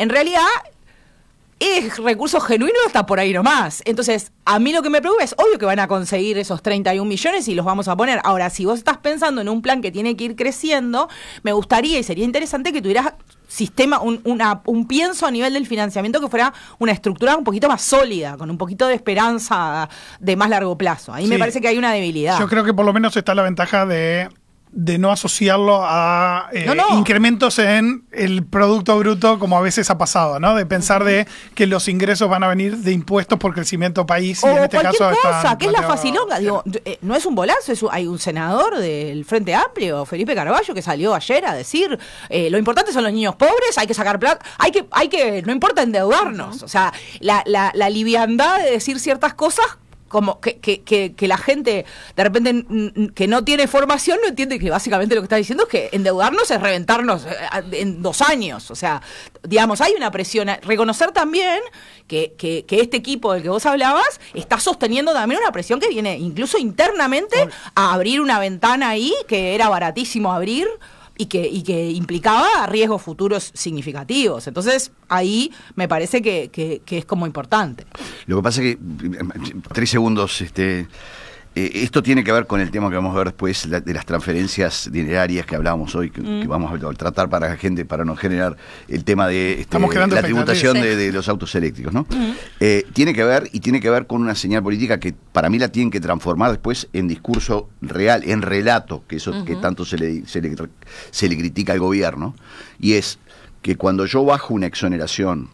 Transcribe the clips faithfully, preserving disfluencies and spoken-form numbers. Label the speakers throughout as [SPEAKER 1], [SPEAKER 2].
[SPEAKER 1] en realidad es recurso genuino, está por ahí nomás. Entonces, a mí lo que me preocupa es, obvio que van a conseguir esos treinta y un millones y los vamos a poner. Ahora, si vos estás pensando en un plan que tiene que ir creciendo, me gustaría y sería interesante que tuvieras sistema, un, una, un pienso a nivel del financiamiento que fuera una estructura un poquito más sólida, con un poquito de esperanza de más largo plazo. Ahí sí, me parece que hay una debilidad.
[SPEAKER 2] Yo creo que por lo menos está la ventaja de... de no asociarlo a eh,
[SPEAKER 1] no, no.
[SPEAKER 2] incrementos en el Producto Bruto, como a veces ha pasado, ¿no? De pensar de que los ingresos van a venir de impuestos por crecimiento país.
[SPEAKER 1] O
[SPEAKER 2] y en este
[SPEAKER 1] cualquier
[SPEAKER 2] caso
[SPEAKER 1] cosa, que es la facilonga. Digo, eh, no es un bolazo, es un, hay un senador del Frente Amplio, Felipe Carballo, que salió ayer a decir, eh, lo importante son los niños pobres, hay que sacar plata, hay que, hay que, no importa endeudarnos. Uh-huh. O sea, la, la, la liviandad de decir ciertas cosas, como que, que, que, que la gente de repente n- que no tiene formación no entiende que básicamente lo que está diciendo es que endeudarnos es reventarnos en dos años. O sea, digamos, hay una presión. Reconocer también que, que, que este equipo del que vos hablabas está sosteniendo también una presión que viene incluso internamente a abrir una ventana ahí que era baratísimo abrir y que, y que implicaba riesgos futuros significativos. Entonces, ahí me parece que, que, que es como importante.
[SPEAKER 3] Lo que pasa es que, tres segundos, este... Eh, esto tiene que ver con el tema que vamos a ver después, la, de las transferencias dinerarias que hablábamos hoy, que, mm. que vamos a tratar para la gente, para no generar el tema de este, la tributación de, de los autos eléctricos, ¿no? Mm. Eh, tiene que ver, y tiene que ver con una señal política que para mí la tienen que transformar después en discurso real, en relato, que eso uh-huh. que tanto se le, se, le, se le critica al gobierno, y es que cuando yo bajo una exoneración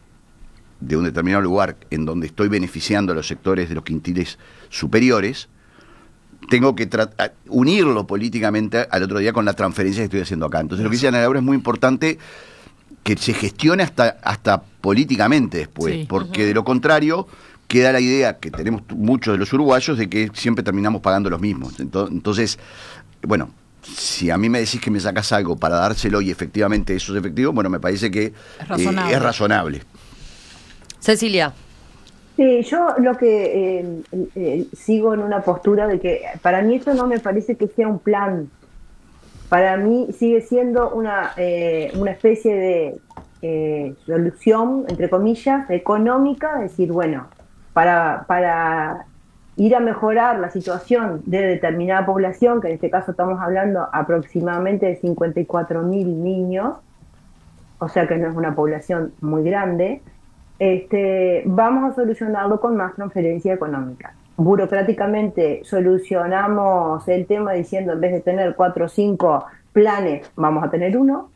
[SPEAKER 3] de un determinado lugar en donde estoy beneficiando a los sectores de los quintiles superiores, tengo que tratar, unirlo políticamente al otro día con la transferencia que estoy haciendo acá. Entonces lo que dice Ana Laura es muy importante que se gestione hasta, hasta políticamente después, sí, porque uh-huh. de lo contrario queda la idea que tenemos muchos de los uruguayos de que siempre terminamos pagando los mismos. Entonces, bueno, si a mí me decís que me sacás algo para dárselo y efectivamente eso es efectivo, bueno, me parece que
[SPEAKER 1] es razonable.
[SPEAKER 3] Eh, es razonable.
[SPEAKER 4] Cecilia.
[SPEAKER 5] Sí, yo lo que eh, eh, sigo en una postura de que para mí esto no me parece que sea un plan. Para mí sigue siendo una, eh, una especie de eh, solución, entre comillas, económica, es decir, bueno, para, para ir a mejorar la situación de determinada población, que en este caso estamos hablando aproximadamente de cincuenta y cuatro mil niños, o sea que no es una población muy grande, Este, vamos a solucionarlo con más transferencia económica. Burocráticamente solucionamos el tema diciendo en vez de tener cuatro o cinco planes, vamos a tener uno.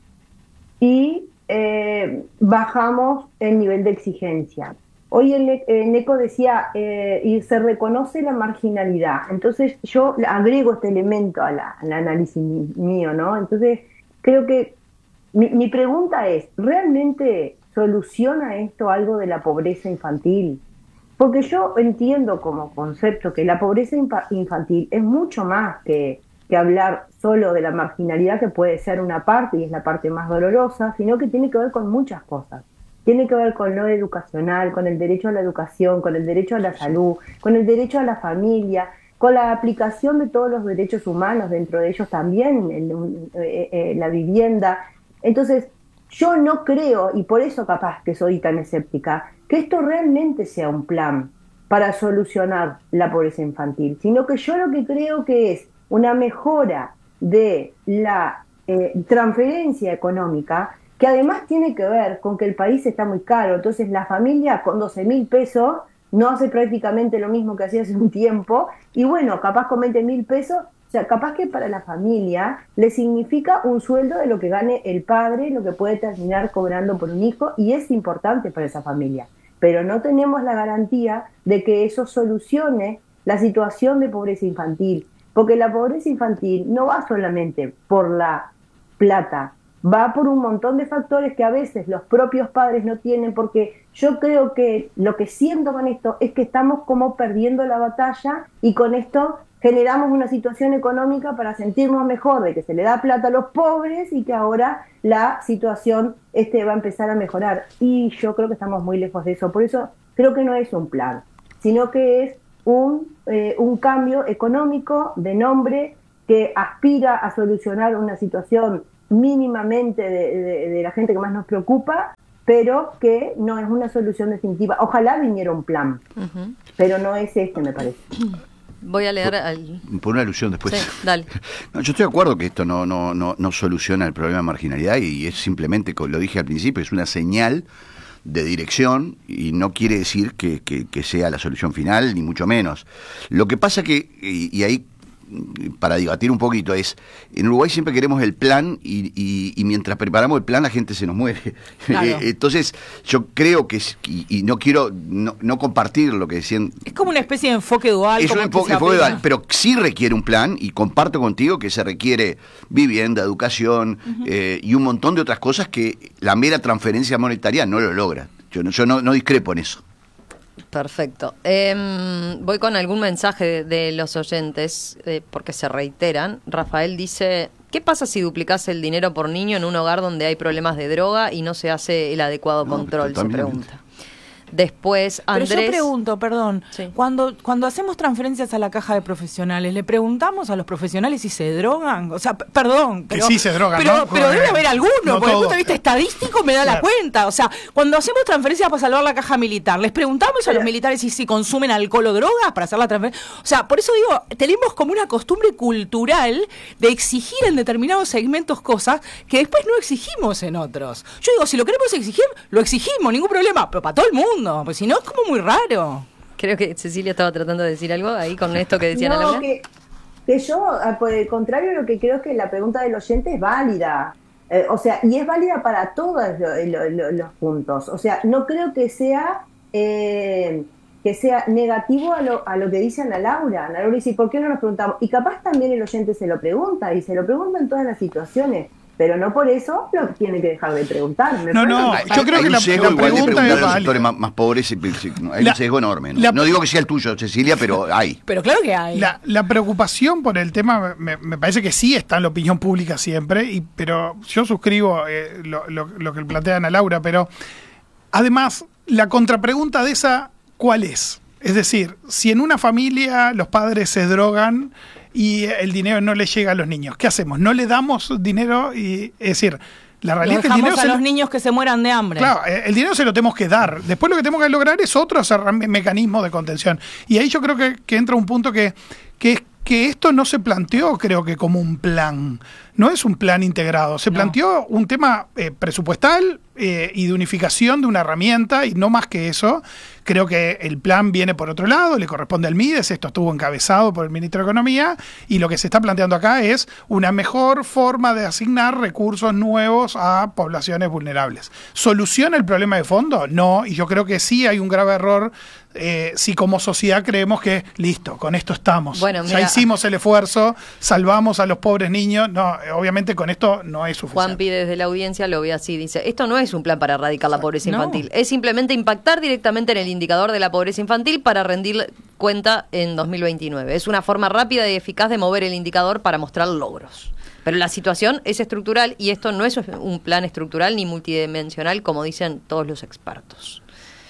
[SPEAKER 5] Y eh, bajamos el nivel de exigencia. Hoy el, el Neco decía, eh, y se reconoce la marginalidad. Entonces yo agrego este elemento a la, al análisis mío, ¿no? Entonces creo que mi, mi pregunta es, ¿realmente soluciona esto algo de la pobreza infantil? Porque yo entiendo como concepto que la pobreza infantil es mucho más que, que hablar solo de la marginalidad, que puede ser una parte y es la parte más dolorosa, sino que tiene que ver con muchas cosas. Tiene que ver con lo educacional, con el derecho a la educación, con el derecho a la salud, con el derecho a la familia, con la aplicación de todos los derechos humanos, dentro de ellos también el, eh, eh, la vivienda. Entonces, yo no creo, y por eso capaz que soy tan escéptica, que esto realmente sea un plan para solucionar la pobreza infantil, sino que yo lo que creo que es una mejora de la eh, transferencia económica, que además tiene que ver con que el país está muy caro. Entonces la familia con doce mil pesos no hace prácticamente lo mismo que hacía hace un tiempo, y bueno, capaz con veinte mil pesos, o sea, capaz que para la familia le significa un sueldo de lo que gane el padre, lo que puede terminar cobrando por un hijo, y es importante para esa familia. Pero no tenemos la garantía de que eso solucione la situación de pobreza infantil, porque la pobreza infantil no va solamente por la plata, va por un montón de factores que a veces los propios padres no tienen, porque yo creo que lo que siento con esto es que estamos como perdiendo la batalla, y con esto generamos una situación económica para sentirnos mejor de que se le da plata a los pobres y que ahora la situación este, va a empezar a mejorar. Y yo creo que estamos muy lejos de eso. Por eso creo que no es un plan, sino que es un, eh, un cambio económico de nombre que aspira a solucionar una situación mínimamente de, de, de la gente que más nos preocupa, pero que no es una solución definitiva. Ojalá viniera un plan, uh-huh. pero no es este, me parece.
[SPEAKER 4] Voy a leer
[SPEAKER 3] por,
[SPEAKER 4] al...
[SPEAKER 3] por una alusión después.
[SPEAKER 4] Sí, dale.
[SPEAKER 3] No, yo estoy de acuerdo que esto no, no, no, no soluciona el problema de marginalidad y es simplemente, como lo dije al principio, es una señal de dirección y no quiere decir que, que, que sea la solución final, ni mucho menos. Lo que pasa que, y, y ahí para debatir un poquito, es en Uruguay siempre queremos el plan y, y, y mientras preparamos el plan la gente se nos muere. Claro. Entonces yo creo que, y, y no quiero no, no compartir lo que decían.
[SPEAKER 1] Es como una especie de enfoque dual.
[SPEAKER 3] Es un enfoque, enfoque dual, pero sí requiere un plan y comparto contigo que se requiere vivienda, educación uh-huh. eh, y un montón de otras cosas que la mera transferencia monetaria no lo logra. Yo no, yo no, no discrepo en eso.
[SPEAKER 4] Perfecto. Eh, voy con algún mensaje de, de los oyentes, eh, porque se reiteran. Rafael dice, ¿qué pasa si duplicás el dinero por niño en un hogar donde hay problemas de droga y no se hace el adecuado no, control? Se pregunta. Después, Andrés...
[SPEAKER 1] Pero yo pregunto, perdón,
[SPEAKER 4] sí.
[SPEAKER 1] cuando cuando hacemos transferencias a la caja de profesionales, ¿le preguntamos a los profesionales si se drogan? O sea, p- perdón, pero...
[SPEAKER 2] Que sí se drogan,
[SPEAKER 1] pero,
[SPEAKER 2] ¿no?
[SPEAKER 1] Pero debe haber alguno,
[SPEAKER 2] no
[SPEAKER 1] porque desde el punto de
[SPEAKER 2] todo.
[SPEAKER 1] vista estadístico me da claro. la cuenta. O sea, cuando hacemos transferencias para salvar la caja militar, ¿les preguntamos a los militares si, si consumen alcohol o drogas para hacer la transferencia? O sea, por eso digo, tenemos como una costumbre cultural de exigir en determinados segmentos cosas que después no exigimos en otros. Yo digo, si lo queremos exigir, lo exigimos, ningún problema, pero para todo el mundo, pues si no es como muy raro.
[SPEAKER 4] Creo que Cecilia estaba tratando de decir algo ahí con esto que decían
[SPEAKER 5] no,
[SPEAKER 4] a Laura.
[SPEAKER 5] Que, que yo, por el contrario, lo que creo es que la pregunta del oyente es válida. Eh, o sea, y es válida para todos lo, lo, lo, los puntos. O sea, no creo que sea eh, que sea negativo a lo, a lo que dice Ana Laura. Ana Laura dice, ¿por qué no nos preguntamos? Y capaz también el oyente se lo pregunta, y se lo pregunta en todas las situaciones. Pero no por eso lo tiene que dejar de preguntar. Me
[SPEAKER 2] no, no,
[SPEAKER 3] hay,
[SPEAKER 2] yo creo
[SPEAKER 3] hay
[SPEAKER 2] que
[SPEAKER 3] un
[SPEAKER 2] la,
[SPEAKER 3] sesgo
[SPEAKER 2] la
[SPEAKER 3] igual de
[SPEAKER 2] pregunta
[SPEAKER 3] preguntar
[SPEAKER 2] es
[SPEAKER 3] a los
[SPEAKER 2] válida.
[SPEAKER 3] sectores más, más pobres, hay
[SPEAKER 2] La,
[SPEAKER 3] un sesgo enorme. ¿no?
[SPEAKER 2] La,
[SPEAKER 3] no digo que sea el tuyo, Cecilia, pero hay.
[SPEAKER 1] Pero claro que hay.
[SPEAKER 2] La, la preocupación por el tema, me, me parece que sí está en la opinión pública siempre, y pero yo suscribo eh, lo, lo, lo que plantea Ana Laura, pero además, la contrapregunta de esa, ¿cuál es? Es decir, si en una familia los padres se drogan y el dinero no le llega a los niños, ¿qué hacemos? ¿No le damos dinero? Y, es decir, la realidad es que el dinero
[SPEAKER 1] a
[SPEAKER 2] se
[SPEAKER 1] los
[SPEAKER 2] lo,
[SPEAKER 1] niños que se mueran de hambre.
[SPEAKER 2] Claro, el dinero se lo tenemos que dar. Después lo que tenemos que lograr es otros mecanismos de contención. Y ahí yo creo que, que entra un punto que, que es que esto no se planteó, creo que como un plan. No es un plan integrado. Se no. planteó un tema eh, presupuestal eh, y de unificación de una herramienta, y no más que eso. Creo que el plan viene por otro lado, le corresponde al Mides, esto estuvo encabezado por el Ministro de Economía, y lo que se está planteando acá es una mejor forma de asignar recursos nuevos a poblaciones vulnerables. ¿Soluciona el problema de fondo? No, y yo creo que sí hay un grave error eh, si como sociedad creemos que, listo, con esto estamos.
[SPEAKER 4] Bueno, mira,
[SPEAKER 2] ya hicimos el esfuerzo, salvamos a los pobres niños. No, obviamente con esto no es suficiente.
[SPEAKER 4] Juanpi desde la audiencia lo ve así, dice, esto no es un plan para erradicar la pobreza
[SPEAKER 1] no.
[SPEAKER 4] infantil, es simplemente impactar directamente en el indicador de la pobreza infantil para rendir cuenta en dos mil veintinueve. Es una forma rápida y eficaz de mover el indicador para mostrar logros. Pero la situación es estructural y esto no es un plan estructural ni multidimensional como dicen todos los expertos.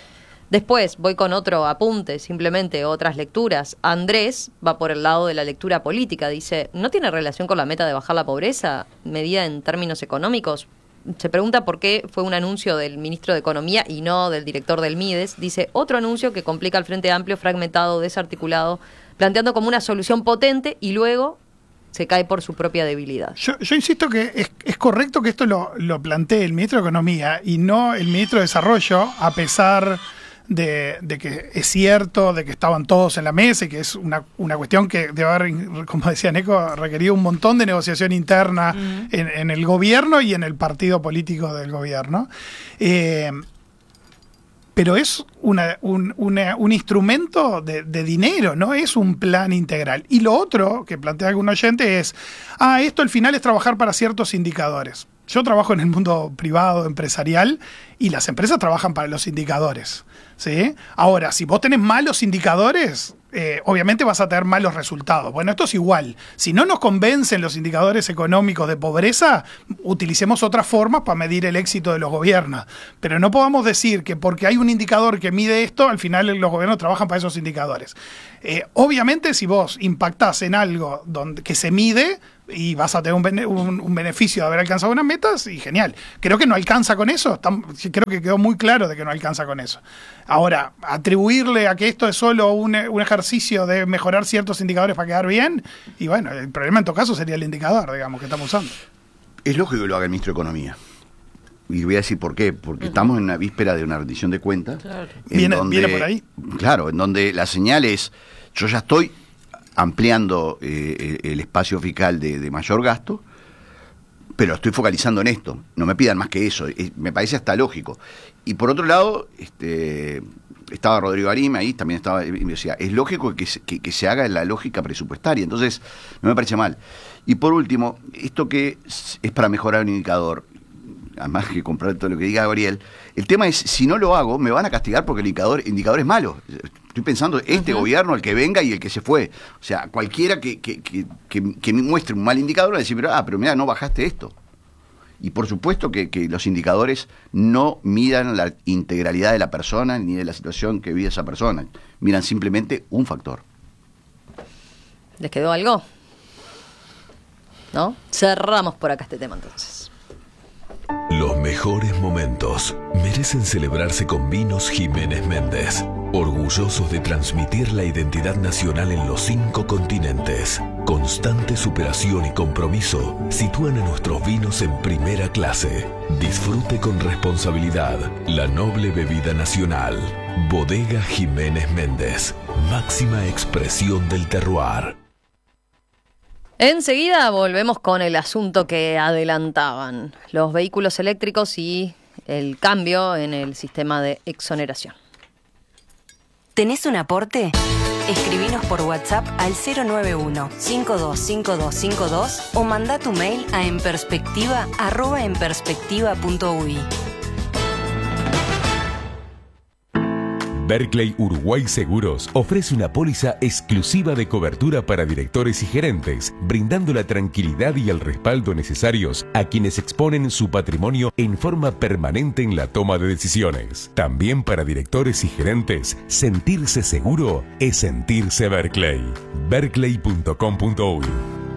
[SPEAKER 4] Después voy con otro apunte, simplemente otras lecturas. Andrés va por el lado de la lectura política, dice, ¿no tiene relación con la meta de bajar la pobreza, medida en términos económicos? Se pregunta por qué fue un anuncio del ministro de Economía y no del director del Mides. Dice, otro anuncio que complica al Frente Amplio, fragmentado, desarticulado, planteando como una solución potente y luego se cae por su propia debilidad.
[SPEAKER 2] Yo, yo insisto que es, es correcto que esto lo, lo plantee el ministro de Economía y no el ministro de Desarrollo, a pesar de, de que es cierto, de que estaban todos en la mesa y que es una, una cuestión que debe haber, como decía Neco, requerido un montón de negociación interna mm. en, en el gobierno y en el partido político del gobierno. Eh, pero es una, un, una, un instrumento de, de dinero, no es un plan integral. Y lo otro que plantea algún oyente es, ah, esto al final es trabajar para ciertos indicadores. Yo trabajo en el mundo privado, empresarial, y las empresas trabajan para los indicadores, ¿sí? Ahora, si vos tenés malos indicadores, eh, obviamente vas a tener malos resultados. Bueno, esto es igual. Si no nos convencen los indicadores económicos de pobreza, utilicemos otras formas para medir el éxito de los gobiernos. Pero no podamos decir que porque hay un indicador que mide esto, al final los gobiernos trabajan para esos indicadores. Eh, obviamente, si vos impactás en algo donde, que se mide, y vas a tener un, bene, un, un beneficio de haber alcanzado unas metas y genial. Creo que no alcanza con eso, está, creo que quedó muy claro de que no alcanza con eso. Ahora, atribuirle a que esto es solo un, un ejercicio de mejorar ciertos indicadores para quedar bien, y bueno, el problema en todo caso sería el indicador, digamos, que estamos usando.
[SPEAKER 3] Es lógico que lo haga el ministro de Economía. Y voy a decir por qué, porque uh-huh. estamos en la víspera de una rendición de cuentas.
[SPEAKER 1] Claro.
[SPEAKER 2] Viene, viene por ahí.
[SPEAKER 3] Claro, en donde la señal es, yo ya estoy ampliando eh, el espacio fiscal de, de mayor gasto, pero estoy focalizando en esto. No me pidan más que eso. Eh, me parece hasta lógico. Y por otro lado, este, estaba Rodrigo Arima ahí, también estaba, y me decía, es lógico que se, que, que se haga en la lógica presupuestaria. Entonces, no me parece mal. Y por último, esto que es para mejorar un indicador, además que comprar todo lo que diga Gabriel, el tema es, si no lo hago, me van a castigar porque el indicador, indicador es malo. Estoy pensando, este uh-huh. gobierno, el que venga y el que se fue. O sea, cualquiera que, que, que, que, que muestre un mal indicador va a decir, pero, ah, pero mira, no bajaste esto. Y por supuesto que, que los indicadores no miran la integralidad de la persona ni de la situación que vive esa persona. Miran simplemente un factor.
[SPEAKER 4] ¿Les quedó algo? ¿No? Cerramos por acá este tema entonces.
[SPEAKER 6] Los mejores momentos merecen celebrarse con Vinos Jiménez Méndez, orgullosos de transmitir la identidad nacional en los cinco continentes. Constante superación y compromiso sitúan a nuestros vinos en primera clase. Disfrute con responsabilidad la noble bebida nacional. Bodega Jiménez Méndez, máxima expresión del terroir.
[SPEAKER 4] Enseguida volvemos con el asunto que adelantaban, los vehículos eléctricos y el cambio en el sistema de exoneración.
[SPEAKER 7] ¿Tenés un aporte? Escribinos por WhatsApp al cero nueve uno, cinco dos cinco dos cinco dos o mandá tu mail a enperspectiva arroba enperspectiva punto uy.
[SPEAKER 8] Berkley Uruguay Seguros ofrece una póliza exclusiva de cobertura para directores y gerentes, brindando la tranquilidad y el respaldo necesarios a quienes exponen su patrimonio en forma permanente en la toma de decisiones. También para directores y gerentes, sentirse seguro es sentirse Berkley. berkley punto com punto uy.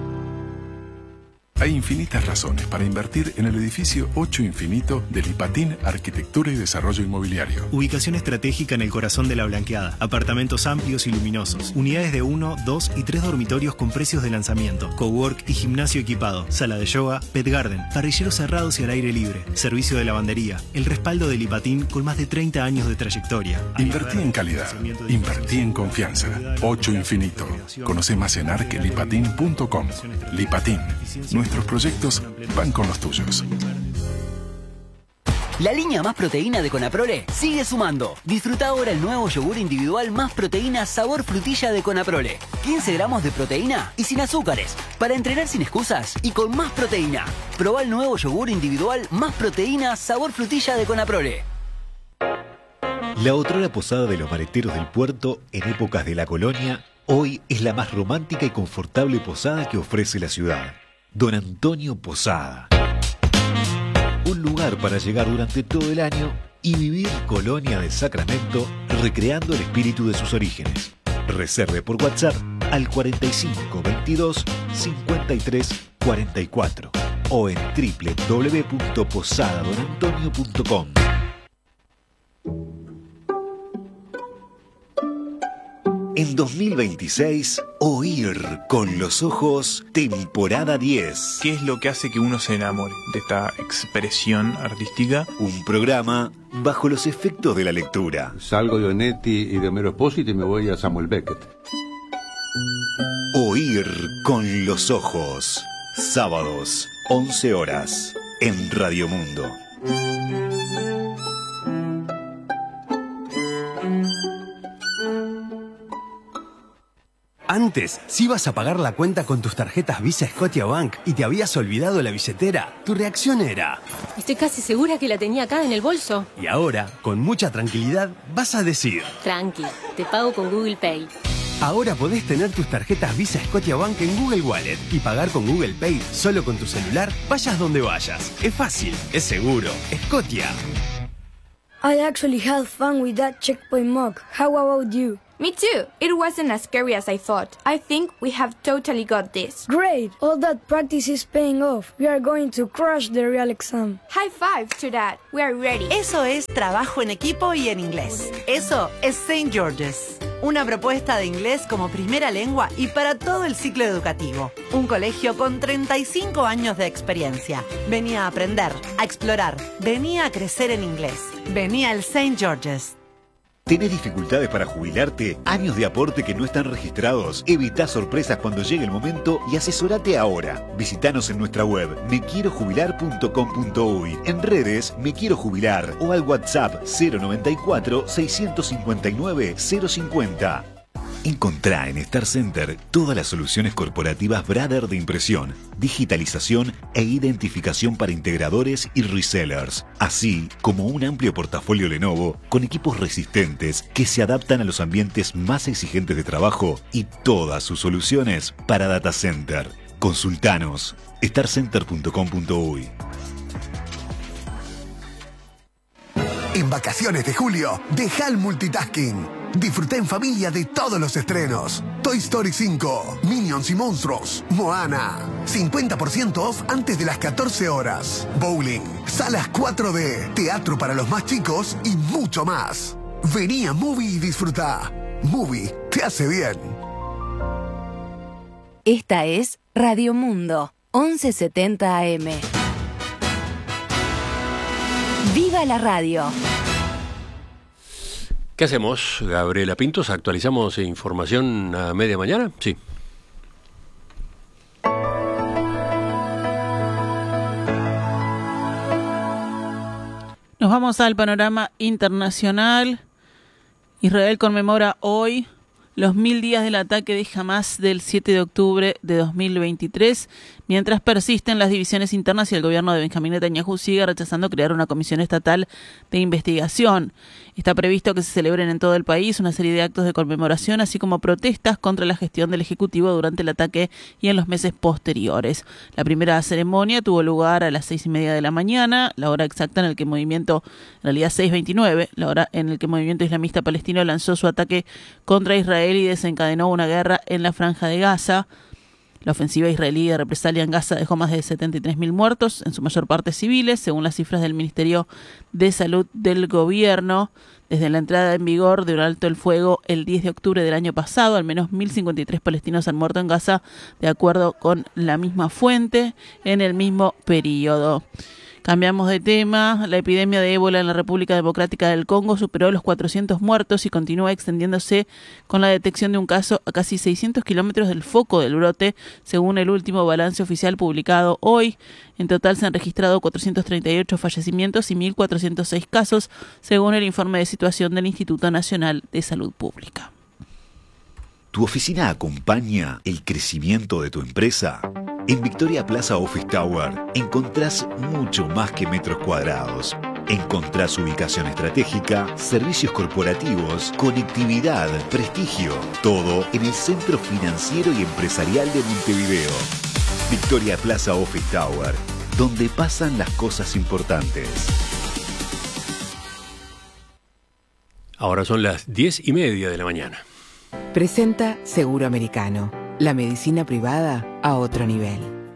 [SPEAKER 9] Hay infinitas razones para invertir en el edificio ocho Infinito de Lipatín Arquitectura y Desarrollo Inmobiliario.
[SPEAKER 10] Ubicación estratégica en el corazón de la Blanqueada. Apartamentos amplios y luminosos. Unidades de uno, dos y tres dormitorios con precios de lanzamiento. Cowork y gimnasio equipado. Sala de yoga, pet garden. Parrilleros cerrados y al aire libre. Servicio de lavandería. El respaldo de Lipatín con más de treinta años de trayectoria.
[SPEAKER 9] Invertí en calidad. Invertí en confianza. ocho Infinito. Conoce más en arquelipatín punto com. Lipatín. Nuestros proyectos van con los tuyos.
[SPEAKER 11] La línea Más Proteína de Conaprole sigue sumando. Disfruta ahora el nuevo yogur individual Más Proteína sabor frutilla de Conaprole. quince gramos de proteína y sin azúcares. Para entrenar sin excusas y con más proteína. Probá el nuevo yogur individual Más Proteína sabor frutilla de Conaprole.
[SPEAKER 12] La otrora posada de los maleteros del puerto en épocas de la colonia, hoy es la más romántica y confortable posada que ofrece la ciudad. Don Antonio Posada. Un lugar para llegar durante todo el año y vivir Colonia de Sacramento, recreando el espíritu de sus orígenes. Reserve por WhatsApp al cuarenta y cinco veintidós cincuenta y tres cuarenta y cuatro o en doble u doble u doble u punto posada don antonio punto com. En dos mil veintiséis, Oír con los ojos, temporada diez.
[SPEAKER 13] ¿Qué es lo que hace que uno se enamore de esta expresión artística?
[SPEAKER 12] Un programa bajo los efectos de la lectura.
[SPEAKER 14] Salgo de Onetti y de Homero Espósito y me voy a Samuel Beckett.
[SPEAKER 12] Oír con los ojos. Sábados, once horas, en Radio Mundo.
[SPEAKER 15] Antes, si ibas a pagar la cuenta con tus tarjetas Visa Scotiabank y te habías olvidado la billetera, tu reacción era:
[SPEAKER 16] estoy casi segura que la tenía acá en el bolso.
[SPEAKER 15] Y ahora, con mucha tranquilidad, vas a decir:
[SPEAKER 16] tranqui, te pago con Google Pay.
[SPEAKER 15] Ahora podés tener tus tarjetas Visa Scotiabank en Google Wallet y pagar con Google Pay solo con tu celular, vayas donde vayas. Es fácil, es seguro. Scotia.
[SPEAKER 17] I actually had fun with that checkpoint mock. How about you?
[SPEAKER 18] Me too. It wasn't as scary as I thought. I think we have totally got this.
[SPEAKER 17] Great. All that practice is paying off. We are going to crush the real exam.
[SPEAKER 18] High five to that. We are ready.
[SPEAKER 19] Eso es trabajo en equipo y en inglés. Eso es Saint George's. Una propuesta de inglés como primera lengua y para todo el ciclo educativo. Un colegio con treinta y cinco años de experiencia. Venía a aprender, a explorar. Venía a crecer en inglés. Venía al Saint George's.
[SPEAKER 12] ¿Tenés dificultades para jubilarte? ¿Años de aporte que no están registrados? Evita sorpresas cuando llegue el momento y asesorate ahora. Visítanos en nuestra web me quiero jubilar punto com punto uy, en redes Me Quiero Jubilar o al WhatsApp cero noventa y cuatro, seiscientos cincuenta y nueve, cero cincuenta. Encontrá en Star Center todas las soluciones corporativas Brother de impresión, digitalización e identificación para integradores y resellers, así como un amplio portafolio Lenovo con equipos resistentes que se adaptan a los ambientes más exigentes de trabajo y todas sus soluciones para data center. Consultanos star center punto com punto uy.
[SPEAKER 20] En vacaciones de julio, deja el multitasking. Disfruta en familia de todos los estrenos. Toy Story cinco, Minions y Monstruos, Moana. cincuenta por ciento off antes de las catorce horas. Bowling, salas cuatro D, teatro para los más chicos y mucho más. Vení a Movie y disfruta. Movie te hace bien.
[SPEAKER 7] Esta es Radio Mundo, once setenta A M. ¡Viva la radio!
[SPEAKER 19] ¿Qué hacemos, Gabriela Pintos? ¿Actualizamos información a media mañana? Sí.
[SPEAKER 21] Nos vamos al panorama internacional. Israel conmemora hoy los mil días del ataque de Hamás del siete de octubre de dos mil veintitrés, mientras persisten las divisiones internas y el gobierno de Benjamín Netanyahu sigue rechazando crear una comisión estatal de investigación. Está previsto que se celebren en todo el país una serie de actos de conmemoración, así como protestas contra la gestión del Ejecutivo durante el ataque y en los meses posteriores. La primera ceremonia tuvo lugar a las seis y media de la mañana, la hora exacta en el que el movimiento, en realidad seis veintinueve, la hora en el que el movimiento islamista palestino lanzó su ataque contra Israel y desencadenó una guerra en la Franja de Gaza. La ofensiva israelí de represalia en Gaza dejó más de setenta y tres mil muertos, en su mayor parte civiles, según las cifras del Ministerio de Salud del gobierno. Desde la entrada en vigor de un alto el fuego el diez de octubre del año pasado, al menos mil cincuenta y tres palestinos han muerto en Gaza, de acuerdo con la misma fuente, en el mismo periodo. Cambiamos de tema. La epidemia de ébola en la República Democrática del Congo superó los cuatrocientos muertos y continúa extendiéndose con la detección de un caso a casi seiscientos kilómetros del foco del brote, según el último balance oficial publicado hoy. En total se han registrado cuatrocientos treinta y ocho fallecimientos y mil cuatrocientos seis casos, según el informe de situación del Instituto Nacional de Salud Pública.
[SPEAKER 12] ¿Tu oficina acompaña el crecimiento de tu empresa? En Victoria Plaza Office Tower encontrás mucho más que metros cuadrados. Encontrás ubicación estratégica, servicios corporativos, conectividad, prestigio. Todo en el centro financiero y empresarial de Montevideo. Victoria Plaza Office Tower, donde pasan las cosas importantes.
[SPEAKER 19] Ahora son las diez y media de la mañana.
[SPEAKER 22] Presenta Seguro Americano, la medicina privada a otro nivel.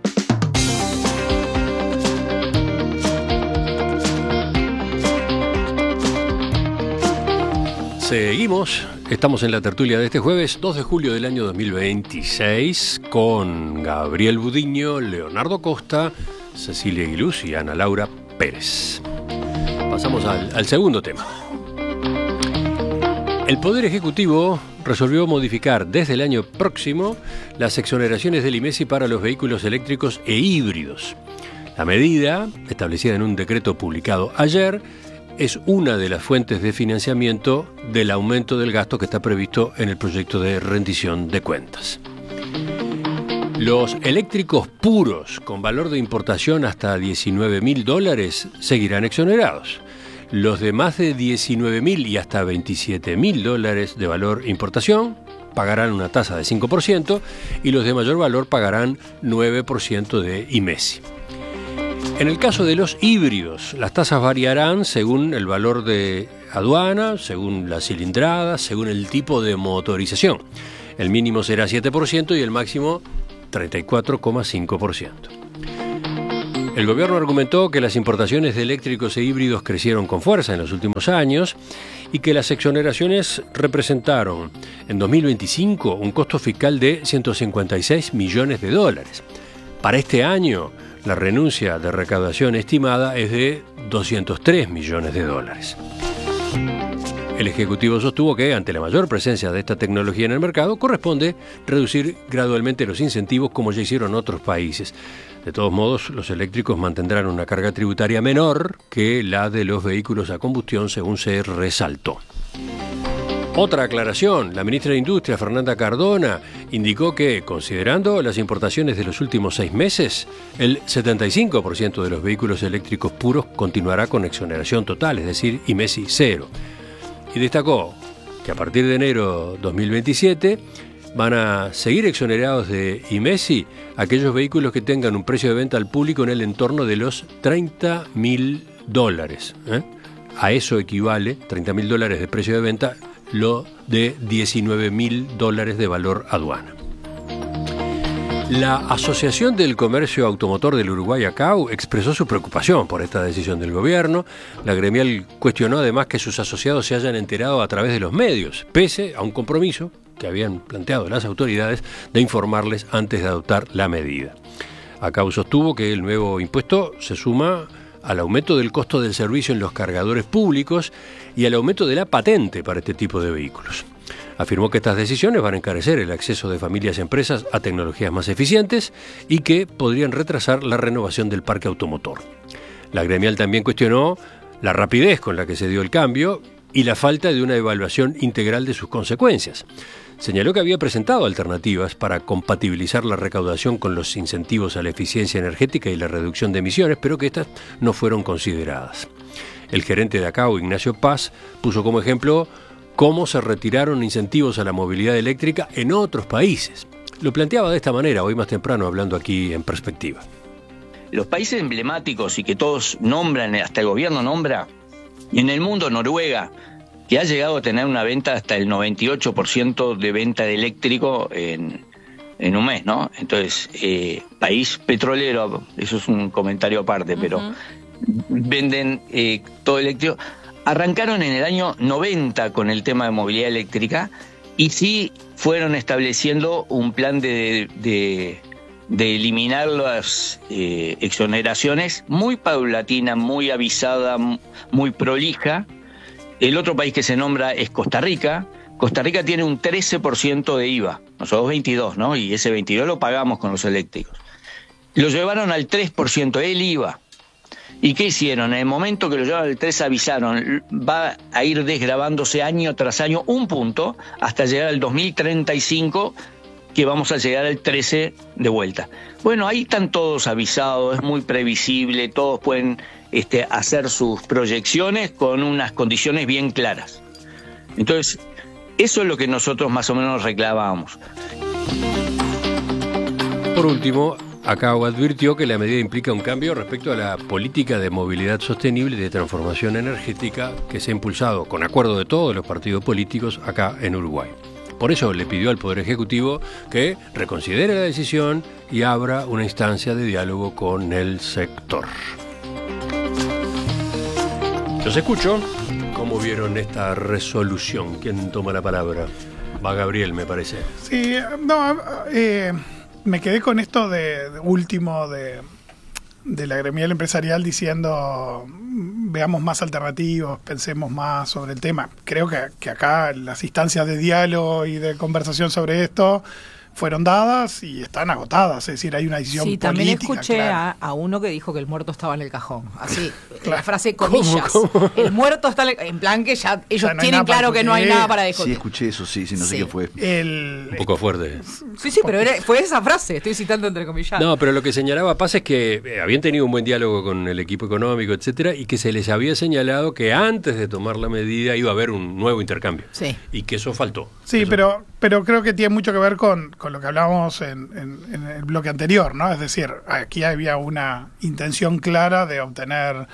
[SPEAKER 19] Seguimos, estamos en la tertulia de este jueves, dos de julio del año dos mil veintiséis, con Gabriel Budiño, Leonardo Costa, Cecilia Aguiluz y Ana Laura Pérez. Pasamos al, al segundo tema. El Poder Ejecutivo resolvió modificar desde el año próximo las exoneraciones del I M E S I para los vehículos eléctricos e híbridos. La medida, establecida en un decreto publicado ayer, es una de las fuentes de financiamiento del aumento del gasto que está previsto en el proyecto de rendición de cuentas. Los eléctricos puros con valor de importación hasta diecinueve mil dólares seguirán exonerados. Los de más de diecinueve mil y hasta veintisiete mil dólares de valor importación pagarán una tasa de cinco por ciento y los de mayor valor pagarán nueve por ciento de I M E S I. En el caso de los híbridos, las tasas variarán según el valor de aduana, según la cilindrada, según el tipo de motorización. El mínimo será siete por ciento y el máximo treinta y cuatro coma cinco por ciento. El gobierno argumentó que las importaciones de eléctricos e híbridos crecieron con fuerza en los últimos años y que las exoneraciones representaron en dos mil veinticinco un costo fiscal de ciento cincuenta y seis millones de dólares. Para este año, la renuncia de recaudación estimada es de doscientos tres millones de dólares. El Ejecutivo sostuvo que, ante la mayor presencia de esta tecnología en el mercado, corresponde reducir gradualmente los incentivos como ya hicieron otros países. De todos modos, los eléctricos mantendrán una carga tributaria menor que la de los vehículos a combustión, según se resaltó. Otra aclaración, la ministra de Industria, Fernanda Cardona, indicó que, considerando las importaciones de los últimos seis meses, el setenta y cinco por ciento de los vehículos eléctricos puros continuará con exoneración total, es decir, I M E S I cero. Y destacó que a partir de enero dos mil veintisiete van a seguir exonerados de I M E S I aquellos vehículos que tengan un precio de venta al público en el entorno de los treinta mil dólares. ¿eh? A eso equivale, treinta mil dólares de precio de venta, lo de diecinueve mil dólares de valor aduana. La Asociación del Comercio Automotor del Uruguay, ACAU, expresó su preocupación por esta decisión del gobierno. La gremial cuestionó además que sus asociados se hayan enterado a través de los medios, pese a un compromiso que habían planteado las autoridades de informarles antes de adoptar la medida. ACAU sostuvo que el nuevo impuesto se suma al aumento del costo del servicio en los cargadores públicos y al aumento de la patente para este tipo de vehículos. Afirmó que estas decisiones van a encarecer el acceso de familias y empresas a tecnologías más eficientes y que podrían retrasar la renovación del parque automotor. La gremial también cuestionó la rapidez con la que se dio el cambio y la falta de una evaluación integral de sus consecuencias. Señaló que había presentado alternativas para compatibilizar la recaudación con los incentivos a la eficiencia energética y la reducción de emisiones, pero que estas no fueron consideradas. El gerente de ACAU, Ignacio Paz, puso como ejemplo cómo se retiraron incentivos a la movilidad eléctrica en otros países. Lo planteaba de esta manera hoy más temprano, hablando aquí en Perspectiva.
[SPEAKER 1] Los países emblemáticos y que todos nombran, hasta el gobierno nombra, en el mundo Noruega, que ha llegado a tener una venta hasta el noventa y ocho por ciento de venta de eléctrico en, en un mes, ¿no? Entonces, eh, país petrolero, eso es un comentario aparte, uh-huh. pero venden eh, todo eléctrico. Arrancaron en el año noventa con el tema de movilidad eléctrica y sí fueron estableciendo un plan de, de, de eliminar las eh, exoneraciones muy paulatina, muy avisada, muy prolija. El otro país que se nombra es Costa Rica. Costa Rica tiene un trece por ciento de I V A, nosotros veintidós, ¿no? Y ese veintidós lo pagamos con los eléctricos. Lo llevaron al tres por ciento el I V A. ¿Y qué hicieron? En el momento que lo llevaron al tres avisaron, va a ir desgravándose año tras año un punto hasta llegar al dos mil treinta y cinco, que vamos a llegar al trece de vuelta. Bueno, ahí están todos avisados, es muy previsible, todos pueden este, hacer sus proyecciones con unas condiciones bien claras. Entonces, eso es lo que nosotros más o menos reclamábamos.
[SPEAKER 19] Por último, ACAU advirtió que la medida implica un cambio respecto a la política de movilidad sostenible y de transformación energética que se ha impulsado con acuerdo de todos los partidos políticos acá en Uruguay. Por eso le pidió al Poder Ejecutivo que reconsidere la decisión y abra una instancia de diálogo con el sector. Los escucho. ¿Cómo vieron esta resolución? ¿Quién toma la palabra? Va Gabriel, me parece.
[SPEAKER 2] Sí, no, eh, me quedé con esto de, de último de, de la gremial empresarial diciendo veamos más alternativos, pensemos más sobre el tema. Creo que, que acá las instancias de diálogo y de conversación sobre esto fueron dadas y están agotadas, es decir, hay una decisión
[SPEAKER 5] sí,
[SPEAKER 2] política.
[SPEAKER 5] Sí, también escuché
[SPEAKER 2] claro.
[SPEAKER 5] a, a uno que dijo que el muerto estaba en el cajón, así,
[SPEAKER 2] claro.
[SPEAKER 5] la frase comillas.
[SPEAKER 19] ¿Cómo, cómo?
[SPEAKER 5] El muerto está en, el, en plan que ya ellos
[SPEAKER 2] ya no
[SPEAKER 5] tienen claro que no hay nada para discutir.
[SPEAKER 3] Sí, escuché eso, sí, sí no sé
[SPEAKER 5] sí.
[SPEAKER 3] qué fue.
[SPEAKER 2] El,
[SPEAKER 19] Un poco fuerte.
[SPEAKER 5] Sí, sí, pero era, fue esa frase, estoy citando entre comillas.
[SPEAKER 19] No, pero lo que señalaba Paz es que eh, habían tenido un buen diálogo con el equipo económico, etcétera, y que se les había señalado que antes de tomar la medida iba a haber un nuevo intercambio.
[SPEAKER 5] Sí.
[SPEAKER 19] Y que eso faltó.
[SPEAKER 2] Sí,
[SPEAKER 19] eso.
[SPEAKER 2] pero pero creo que tiene mucho que ver con, con lo que hablábamos en, en, en el bloque anterior, ¿no? Es decir, aquí había una intención clara de obtener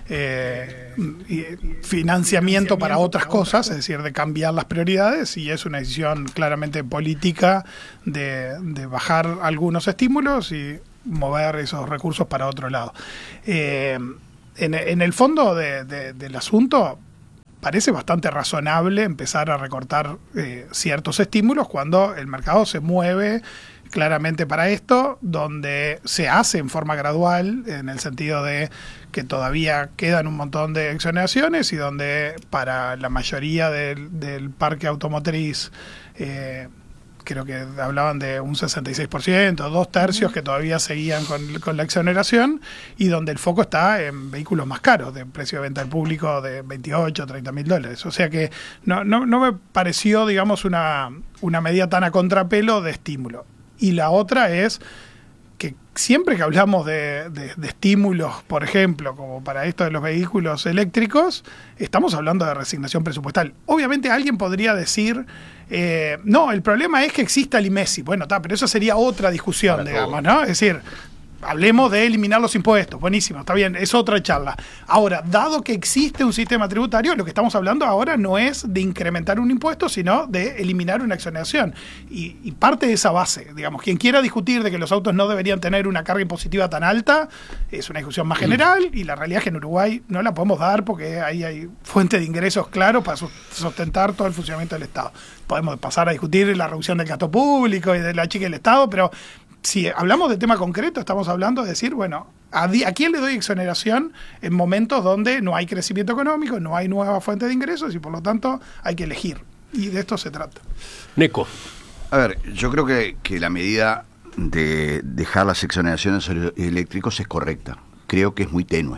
[SPEAKER 2] eh, financiamiento para otras cosas, es decir, de cambiar las prioridades, y es una decisión claramente política de, de bajar algunos estímulos y mover esos recursos para otro lado. Eh, en, en el fondo de, de, del asunto, parece bastante razonable empezar a recortar eh, ciertos estímulos cuando el mercado se mueve claramente para esto, donde se hace en forma gradual, en el sentido de que todavía quedan un montón de exoneraciones y donde para la mayoría del, del parque automotriz eh, creo que hablaban de un sesenta y seis por ciento, dos tercios que todavía seguían con, con la exoneración, y donde el foco está en vehículos más caros, de precio de venta al público de veintiocho, treinta mil dólares. O sea que no, no, no me pareció, digamos, una, una medida tan a contrapelo de estímulo. Y la otra es que siempre que hablamos de, de, de estímulos, por ejemplo, como para esto de los vehículos eléctricos, estamos hablando de resignación presupuestal. Obviamente alguien podría decir, eh, no, el problema es que exista el IMESI. Bueno, está, pero eso sería otra discusión, para digamos, todo. ¿no? Es decir, hablemos de eliminar los impuestos. Buenísimo, está bien, es otra charla. Ahora, dado que existe un sistema tributario, lo que estamos hablando ahora no es de incrementar un impuesto, sino de eliminar una exoneración. Y, y parte de esa base, digamos, quien quiera discutir de que los autos no deberían tener una carga impositiva tan alta, es una discusión más general, y la realidad es que en Uruguay no la podemos dar porque ahí hay fuente de ingresos claros para sustentar todo el funcionamiento del Estado. Podemos pasar a discutir la reducción del gasto público y de la chica del Estado, pero si hablamos de tema concreto, estamos hablando de decir, bueno, ¿a, ¿a quién le doy exoneración en momentos donde no hay crecimiento económico, no hay nueva fuente de ingresos y por lo tanto hay que elegir? Y de esto se trata.
[SPEAKER 19] Neco.
[SPEAKER 3] A ver, yo creo que, que la medida de dejar las exoneraciones eléctricos es correcta. Creo que es muy tenue.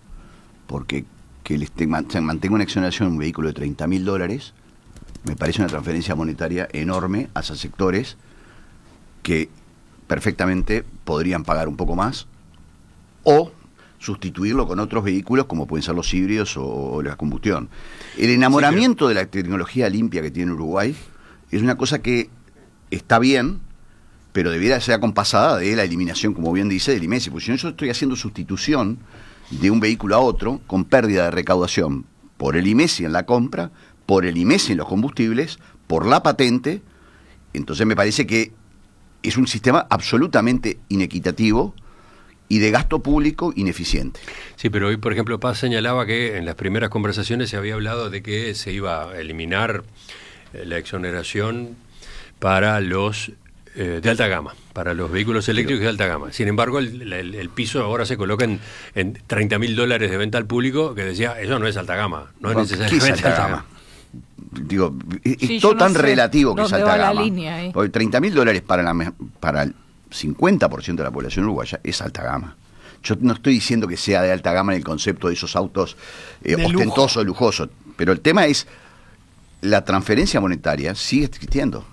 [SPEAKER 3] Porque que les te, se mantenga una exoneración en un vehículo de treinta mil dólares me parece una transferencia monetaria enorme hacia sectores que perfectamente podrían pagar un poco más o sustituirlo con otros vehículos como pueden ser los híbridos o, o la combustión. El enamoramiento sí, pero... de la tecnología limpia que tiene Uruguay es una cosa que está bien, pero debiera ser acompasada de la eliminación, como bien dice, del IMESI, porque si no yo estoy haciendo sustitución de un vehículo a otro con pérdida de recaudación por el IMESI en la compra, por el IMESI en los combustibles, por la patente. Entonces me parece que es un sistema absolutamente inequitativo y de gasto público ineficiente.
[SPEAKER 19] Sí, pero hoy, por ejemplo, Paz señalaba que en las primeras conversaciones se había hablado de que se iba a eliminar eh, la exoneración para los eh, de alta gama, para los vehículos eléctricos de alta gama. Sin embargo, el, el, el piso ahora se coloca en, en treinta mil dólares de venta al público, que decía, eso no es alta gama, no es necesariamente alta, alta gama.
[SPEAKER 3] Digo, es,
[SPEAKER 5] sí,
[SPEAKER 3] es todo
[SPEAKER 5] no
[SPEAKER 3] tan relativo que es alta
[SPEAKER 5] la
[SPEAKER 3] gama.
[SPEAKER 5] Línea, eh.
[SPEAKER 3] Porque treinta mil dólares para, la, para el cincuenta por ciento de la población uruguaya es alta gama. Yo no estoy diciendo que sea de alta gama en el concepto de esos autos eh, ostentosos, lujosos, pero el tema es, la transferencia monetaria sigue existiendo.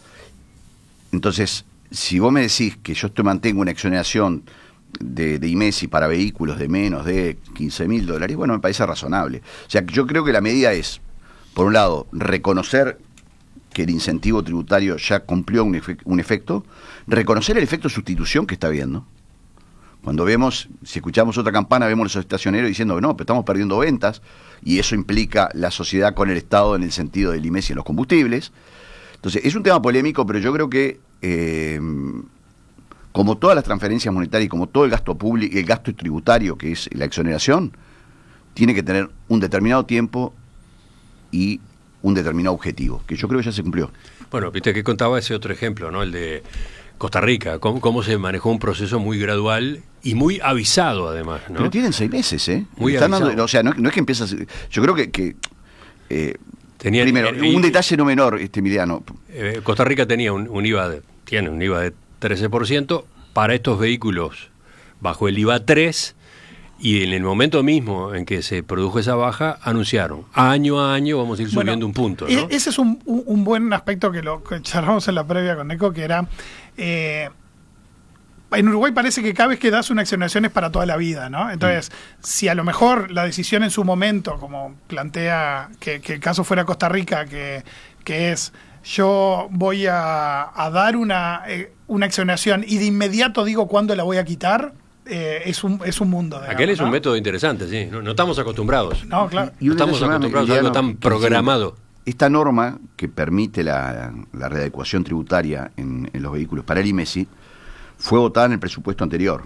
[SPEAKER 3] Entonces, si vos me decís que yo estoy, mantengo una exoneración de, de IMESI para vehículos de menos de quince mil dólares, bueno, me parece razonable. O sea, yo creo que la medida es, por un lado, reconocer que el incentivo tributario ya cumplió un, efe, un efecto, reconocer el efecto de sustitución que está habiendo. Cuando vemos, si escuchamos otra campana, vemos a los estacioneros diciendo que no, pero estamos perdiendo ventas, y eso implica la sociedad con el Estado en el sentido del IMESI en los combustibles. Entonces, es un tema polémico, pero yo creo que, eh, como todas las transferencias monetarias y como todo el gasto público, el gasto tributario, que es la exoneración, tiene que tener un determinado tiempo y un determinado objetivo, que yo creo que ya se cumplió.
[SPEAKER 19] Bueno, viste que contaba ese otro ejemplo, ¿no? El de Costa Rica, cómo, cómo se manejó un proceso muy gradual y muy avisado, además, ¿no?
[SPEAKER 3] Pero tienen seis meses, ¿eh?
[SPEAKER 19] Muy
[SPEAKER 3] Están
[SPEAKER 19] avisado.
[SPEAKER 3] Dando, o sea, no, no es que empiezas... Yo creo que... que eh,
[SPEAKER 19] Tenían,
[SPEAKER 3] primero,
[SPEAKER 19] eh,
[SPEAKER 3] un detalle no menor, este Emiliano.
[SPEAKER 19] Eh, Costa Rica tenía un, un IVA, de, tiene un IVA de trece por ciento para estos vehículos bajo el IVA tres, y en el momento mismo en que se produjo esa baja, anunciaron, año a año vamos a ir subiendo bueno, un punto, ¿no?
[SPEAKER 2] Ese es un, un buen aspecto que lo que charlamos en la previa con Neco, que era... Eh, en Uruguay parece que cada vez que das una exoneración es para toda la vida, ¿no? Entonces, mm. si a lo mejor la decisión en su momento, como plantea que, que el caso fuera Costa Rica, que, que es yo voy a, a dar una, eh, una exoneración y de inmediato digo cuándo la voy a quitar, eh, es, un, es un mundo. Digamos,
[SPEAKER 19] Aquel es
[SPEAKER 2] ¿no?
[SPEAKER 19] un método interesante, sí. No, no estamos acostumbrados.
[SPEAKER 2] No, claro.
[SPEAKER 3] Y
[SPEAKER 19] No
[SPEAKER 3] una
[SPEAKER 19] estamos
[SPEAKER 3] semana,
[SPEAKER 19] acostumbrados a algo
[SPEAKER 3] Emiliano,
[SPEAKER 19] tan programado.
[SPEAKER 3] Esta norma que permite la, la readecuación tributaria en, en los vehículos para el I M E S I fue votada en el presupuesto anterior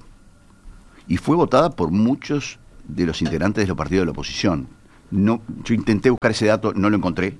[SPEAKER 3] y fue votada por muchos de los integrantes de los partidos de la oposición. No, yo intenté buscar ese dato, no lo encontré,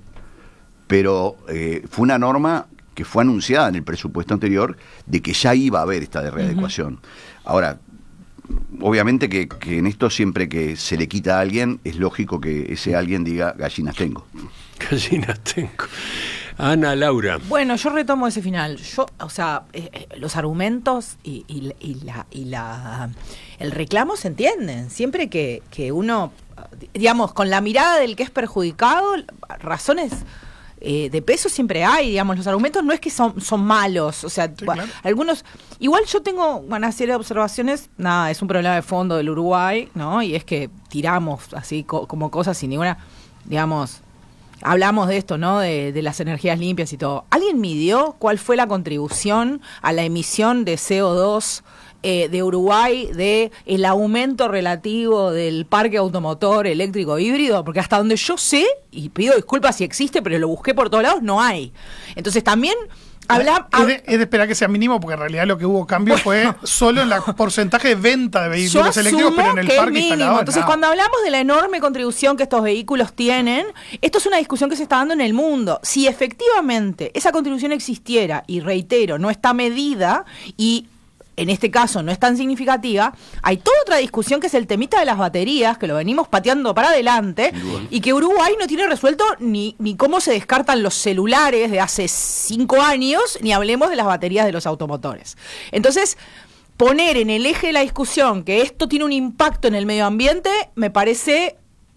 [SPEAKER 3] pero eh, fue una norma que fue anunciada en el presupuesto anterior de que ya iba a haber esta de readecuación. Uh-huh. Ahora, obviamente que, que en esto siempre que se le quita a alguien, es lógico que ese alguien diga gallinas tengo.
[SPEAKER 19] Gallinas tengo. Ana Laura.
[SPEAKER 5] Bueno, yo retomo ese final. Yo, o sea, eh, eh, los argumentos y, y, y, la, y la el reclamo se entienden. Siempre que, que uno, digamos, con la mirada del que es perjudicado, razones eh, de peso siempre hay, digamos, los argumentos no es que son, son malos, o sea, sí, claro. algunos, igual yo tengo una serie de observaciones, nada, es un problema de fondo del Uruguay, ¿no? Y es que tiramos así co- como cosas sin ninguna, digamos, hablamos de esto, ¿no? De, de las energías limpias y todo. ¿Alguien midió cuál fue la contribución a la emisión de C O dos eh, de Uruguay de el aumento relativo del parque automotor eléctrico híbrido? Porque hasta donde yo sé, y pido disculpas si existe, pero lo busqué por todos lados, no hay. Entonces también habla...
[SPEAKER 2] Es de, es de esperar que sea mínimo, porque en realidad lo que hubo cambio bueno, fue solo en el porcentaje de venta de vehículos eléctricos, pero en el parque instalado.
[SPEAKER 5] Entonces, nada. Cuando hablamos de la enorme contribución que estos vehículos tienen, esto es una discusión que se está dando en el mundo. Si efectivamente esa contribución existiera, y reitero, no está medida, y en este caso no es tan significativa, hay toda otra discusión que es el temita de las baterías, que lo venimos pateando para adelante, y que Uruguay no tiene resuelto ni, ni cómo se descartan los celulares de hace cinco años, ni hablemos de las baterías de los automotores. Entonces, poner en el eje de la discusión que esto tiene un impacto en el medio ambiente, me parece...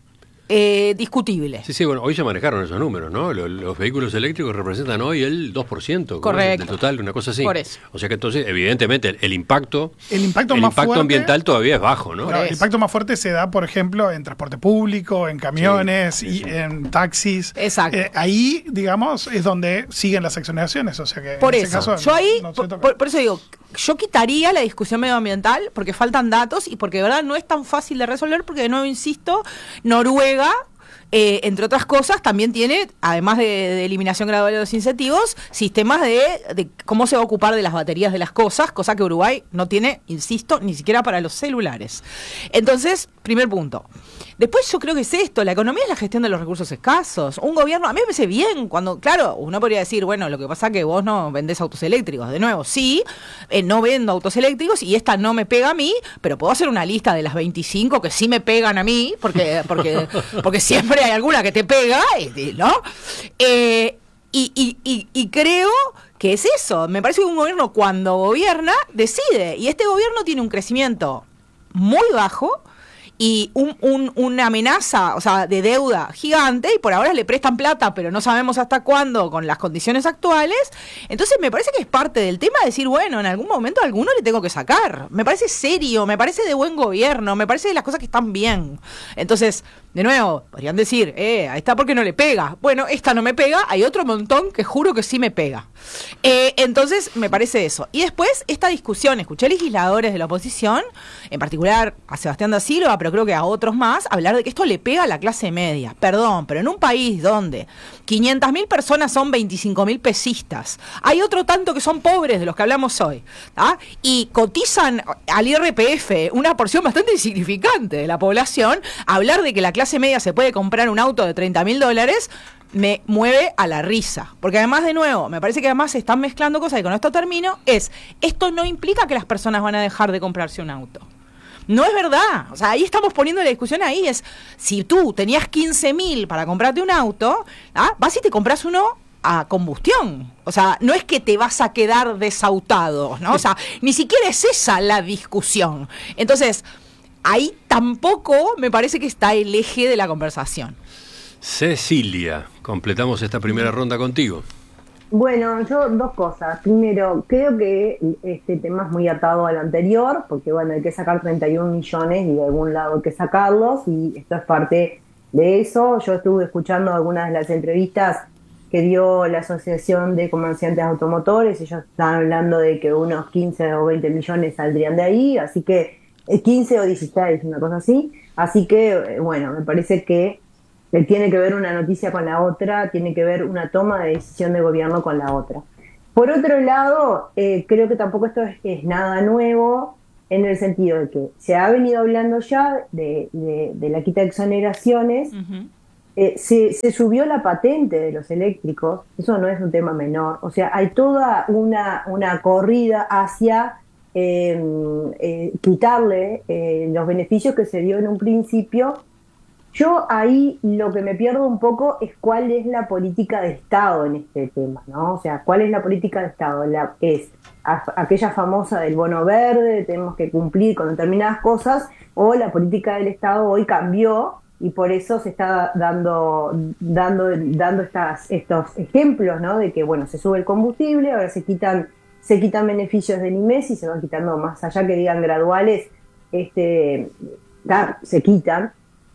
[SPEAKER 5] Eh, discutible.
[SPEAKER 19] Sí, sí, bueno, hoy se manejaron esos números, ¿no? Los, los vehículos eléctricos representan hoy el dos por ciento.
[SPEAKER 5] Correcto.
[SPEAKER 19] Del total, una cosa así.
[SPEAKER 5] Por eso.
[SPEAKER 19] O sea que entonces, evidentemente, el, el impacto,
[SPEAKER 2] el impacto,
[SPEAKER 19] el
[SPEAKER 2] más
[SPEAKER 19] impacto
[SPEAKER 2] fuerte,
[SPEAKER 19] ambiental todavía es bajo, ¿no?
[SPEAKER 2] Claro, el impacto más fuerte se da, por ejemplo, en transporte público, en camiones, sí,
[SPEAKER 19] sí,
[SPEAKER 2] y en taxis.
[SPEAKER 5] Exacto.
[SPEAKER 2] Eh, ahí, digamos, es donde siguen las exoneraciones. O sea que
[SPEAKER 5] por
[SPEAKER 2] en
[SPEAKER 5] eso,
[SPEAKER 2] ese caso,
[SPEAKER 5] yo ahí,
[SPEAKER 2] no, no
[SPEAKER 5] por, por, por eso digo, yo quitaría la discusión medioambiental porque faltan datos y porque de verdad no es tan fácil de resolver porque, de nuevo, insisto, Noruega... Eh, entre otras cosas, también tiene, además de, de eliminación gradual de los incentivos, sistemas de, de cómo se va a ocupar de las baterías de las cosas, cosa que Uruguay no tiene, insisto, ni siquiera para los celulares. Entonces, primer punto. Después yo creo que es esto, la economía es la gestión de los recursos escasos. Un gobierno, a mí me parece bien, cuando, claro, uno podría decir, bueno, lo que pasa es que vos no vendés autos eléctricos. De nuevo, sí, eh, no vendo autos eléctricos y esta no me pega a mí, pero puedo hacer una lista de las veinticinco que sí me pegan a mí, porque porque porque siempre hay alguna que te pega, ¿no? Eh, y, y, y, y creo que es eso. Me parece que un gobierno cuando gobierna decide, y este gobierno tiene un crecimiento muy bajo y un, un, una amenaza, o sea, de deuda gigante, y por ahora le prestan plata, pero no sabemos hasta cuándo con las condiciones actuales. Entonces me parece que es parte del tema decir, bueno, en algún momento a alguno le tengo que sacar. Me parece serio, me parece de buen gobierno, me parece de las cosas que están bien. Entonces, de nuevo, podrían decir, eh, ahí está porque no le pega. Bueno, esta no me pega, hay otro montón que juro que sí me pega. Eh, entonces, me parece eso. Y después, esta discusión, escuché a legisladores de la oposición, en particular a Sebastián da Silva, pero creo que a otros más, hablar de que esto le pega a la clase media. Perdón, pero en un país donde quinientas mil personas son veinticinco mil pesistas, hay otro tanto que son pobres de los que hablamos hoy, ¿tá? Y cotizan al I R P F una porción bastante insignificante de la población, hablar de que la clase media se puede comprar un auto de treinta mil dólares, me mueve a la risa. Porque además, de nuevo, me parece que además se están mezclando cosas, y con esto termino, es, esto no implica que las personas van a dejar de comprarse un auto. No es verdad. O sea, ahí estamos poniendo la discusión ahí. Es, si tú tenías quince mil para comprarte un auto, ¿ah? Vas y te compras uno a combustión. O sea, no es que te vas a quedar desautado, ¿no? O sea, ni siquiera es esa la discusión. Entonces, ahí tampoco me parece que está el eje de la conversación.
[SPEAKER 19] Cecilia, completamos esta primera ronda contigo.
[SPEAKER 4] Bueno, yo dos cosas. Primero, creo que este tema es muy atado al anterior, porque bueno, hay que sacar treinta y un millones y de algún lado hay que sacarlos, y esto es parte de eso. Yo estuve escuchando algunas de las entrevistas que dio la Asociación de Comerciantes Automotores. Ellos estaban hablando de que unos quince o veinte millones saldrían de ahí, así que quince o dieciséis, una cosa así. Así que, bueno, me parece que tiene que ver una noticia con la otra, tiene que ver una toma de decisión de gobierno con la otra. Por otro lado, eh, creo que tampoco esto es, es nada nuevo, en el sentido de que se ha venido hablando ya de, de, de la quita de exoneraciones. Uh-huh. eh, se, se subió la patente de los eléctricos, eso no es un tema menor, o sea, hay toda una, una corrida hacia eh, eh, quitarle eh, los beneficios que se dio en un principio. Yo ahí lo que me pierdo un poco es cuál es la política de Estado en este tema, ¿no? O sea, ¿cuál es la política de Estado? La, es a, aquella famosa del bono verde, tenemos que cumplir con determinadas cosas, o la política del Estado hoy cambió y por eso se está dando dando dando estas estos ejemplos, ¿no? De que, bueno, se sube el combustible, ahora se quitan se quitan beneficios del I M E S y se van quitando, más allá que digan graduales, este claro, se quitan.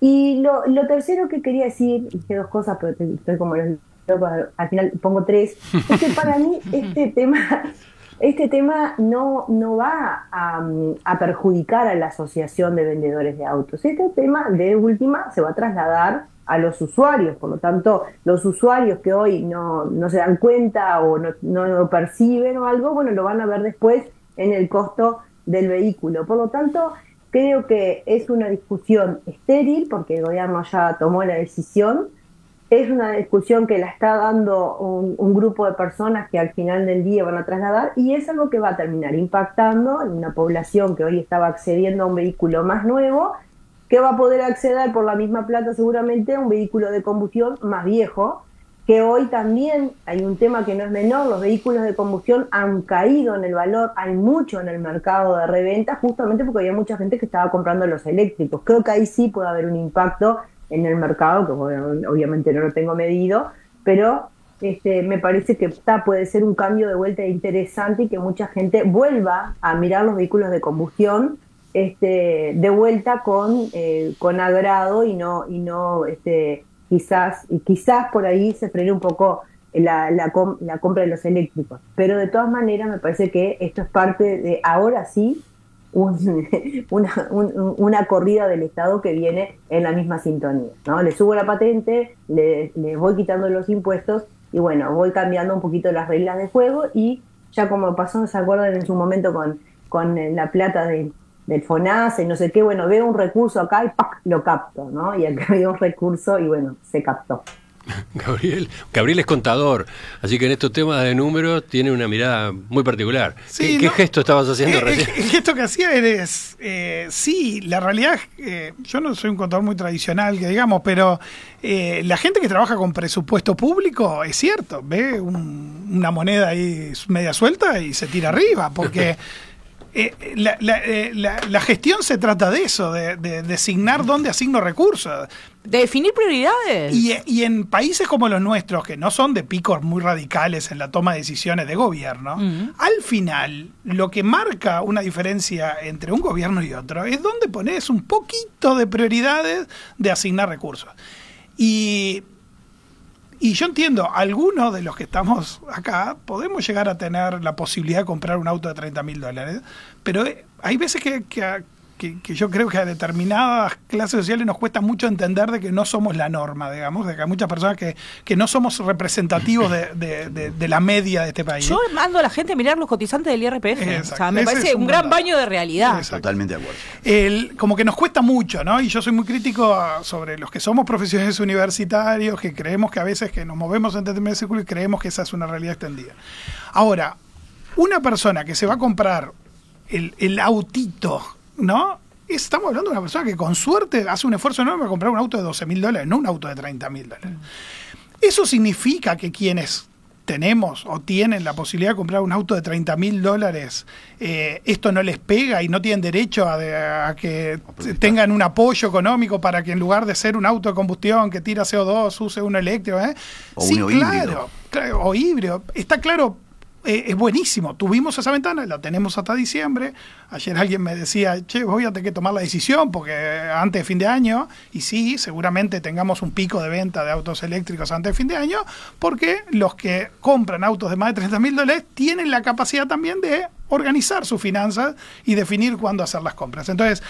[SPEAKER 4] Y lo, lo tercero que quería decir, dije dos cosas, pero estoy como los locos, al final pongo tres, es que para mí este tema, este tema no, no va a, a perjudicar a la Asociación de Vendedores de Autos. Este tema, de última, se va a trasladar a los usuarios, por lo tanto, los usuarios que hoy no, no se dan cuenta o no, no lo perciben o algo, bueno, lo van a ver después en el costo del vehículo. Por lo tanto, creo que es una discusión estéril porque el gobierno ya tomó la decisión. Es una discusión que la está dando un, un grupo de personas que al final del día van a trasladar y es algo que va a terminar impactando en una población que hoy estaba accediendo a un vehículo más nuevo, que va a poder acceder por la misma plata seguramente a un vehículo de combustión más viejo, que hoy también hay un tema que no es menor, los vehículos de combustión han caído en el valor, hay mucho en el mercado de reventa, justamente porque había mucha gente que estaba comprando los eléctricos. Creo que ahí sí puede haber un impacto en el mercado, que bueno, obviamente no lo tengo medido, pero este, me parece que está, puede ser un cambio de vuelta interesante y que mucha gente vuelva a mirar los vehículos de combustión este, de vuelta con, eh, con agrado y no... Y no este, quizás y quizás por ahí se frene un poco la, la, com, la compra de los eléctricos, pero de todas maneras me parece que esto es parte de ahora sí un, una, un, una corrida del Estado que viene en la misma sintonía, ¿no? Le subo la patente, le, le voy quitando los impuestos y bueno, voy cambiando un poquito las reglas de juego y ya como pasó, ¿se acuerdan en su momento con, con la plata de del FONASA y no sé qué? Bueno, veo un recurso acá y ¡pac! Lo capto, ¿no? Y acá veo un recurso y bueno, se captó.
[SPEAKER 19] Gabriel, Gabriel es contador, así que en estos temas de números tiene una mirada muy particular.
[SPEAKER 2] Sí,
[SPEAKER 19] ¿Qué,
[SPEAKER 2] no,
[SPEAKER 19] ¿Qué gesto estabas haciendo
[SPEAKER 2] eh,
[SPEAKER 19] recién?
[SPEAKER 2] El gesto que hacía es, eh, sí, la realidad es eh, yo no soy un contador muy tradicional, que digamos, pero eh, la gente que trabaja con presupuesto público, es cierto, ve un, una moneda ahí media suelta y se tira arriba, porque... Eh, la, la, eh, la, la gestión se trata de eso, de, de designar dónde asigno recursos.
[SPEAKER 5] De definir prioridades.
[SPEAKER 2] Y, y en países como los nuestros, que no son de picos muy radicales en la toma de decisiones de gobierno, uh-huh. al final lo que marca una diferencia entre un gobierno y otro es dónde pones un poquito de prioridades de asignar recursos. Y... Y yo entiendo, algunos de los que estamos acá podemos llegar a tener la posibilidad de comprar un auto de treinta mil dólares, pero hay veces que, que, que, que yo creo que a determinadas clases sociales nos cuesta mucho entender de que no somos la norma, digamos, de que hay muchas personas que, que no somos representativos de, de, de, de la media de este país.
[SPEAKER 5] Yo mando a la gente a mirar los cotizantes del I R P F. Exacto. O sea, me Ese parece un, un gran baño de realidad.
[SPEAKER 3] Exacto. Totalmente de acuerdo.
[SPEAKER 2] El, como que nos cuesta mucho, ¿no? Y yo soy muy crítico sobre los que somos profesionales universitarios, que creemos que a veces que nos movemos en determinados círculos y creemos que esa es una realidad extendida. Ahora, una persona que se va a comprar el, el autito, ¿no? Estamos hablando de una persona que con suerte hace un esfuerzo enorme para comprar un auto de doce mil dólares, no un auto de treinta mil dólares. Eso significa que quienes tenemos o tienen la posibilidad de comprar un auto de treinta mil dólares, eh, esto no les pega y no tienen derecho a, a que tengan un apoyo económico para que en lugar de ser un auto de combustión que tira C O dos, use uno eléctrico. ¿eh?
[SPEAKER 3] O
[SPEAKER 2] sí,
[SPEAKER 3] uno
[SPEAKER 2] claro,
[SPEAKER 3] híbrido.
[SPEAKER 2] claro, o híbrido. Está claro eh, es buenísimo. Tuvimos esa ventana, la tenemos hasta diciembre. Ayer alguien me decía, che, voy a tener que tomar la decisión porque antes de fin de año, y sí, seguramente tengamos un pico de venta de autos eléctricos antes de fin de año, porque los que compran autos de más de trescientos mil dólares tienen la capacidad también de organizar sus finanzas y definir cuándo hacer las compras. Entonces,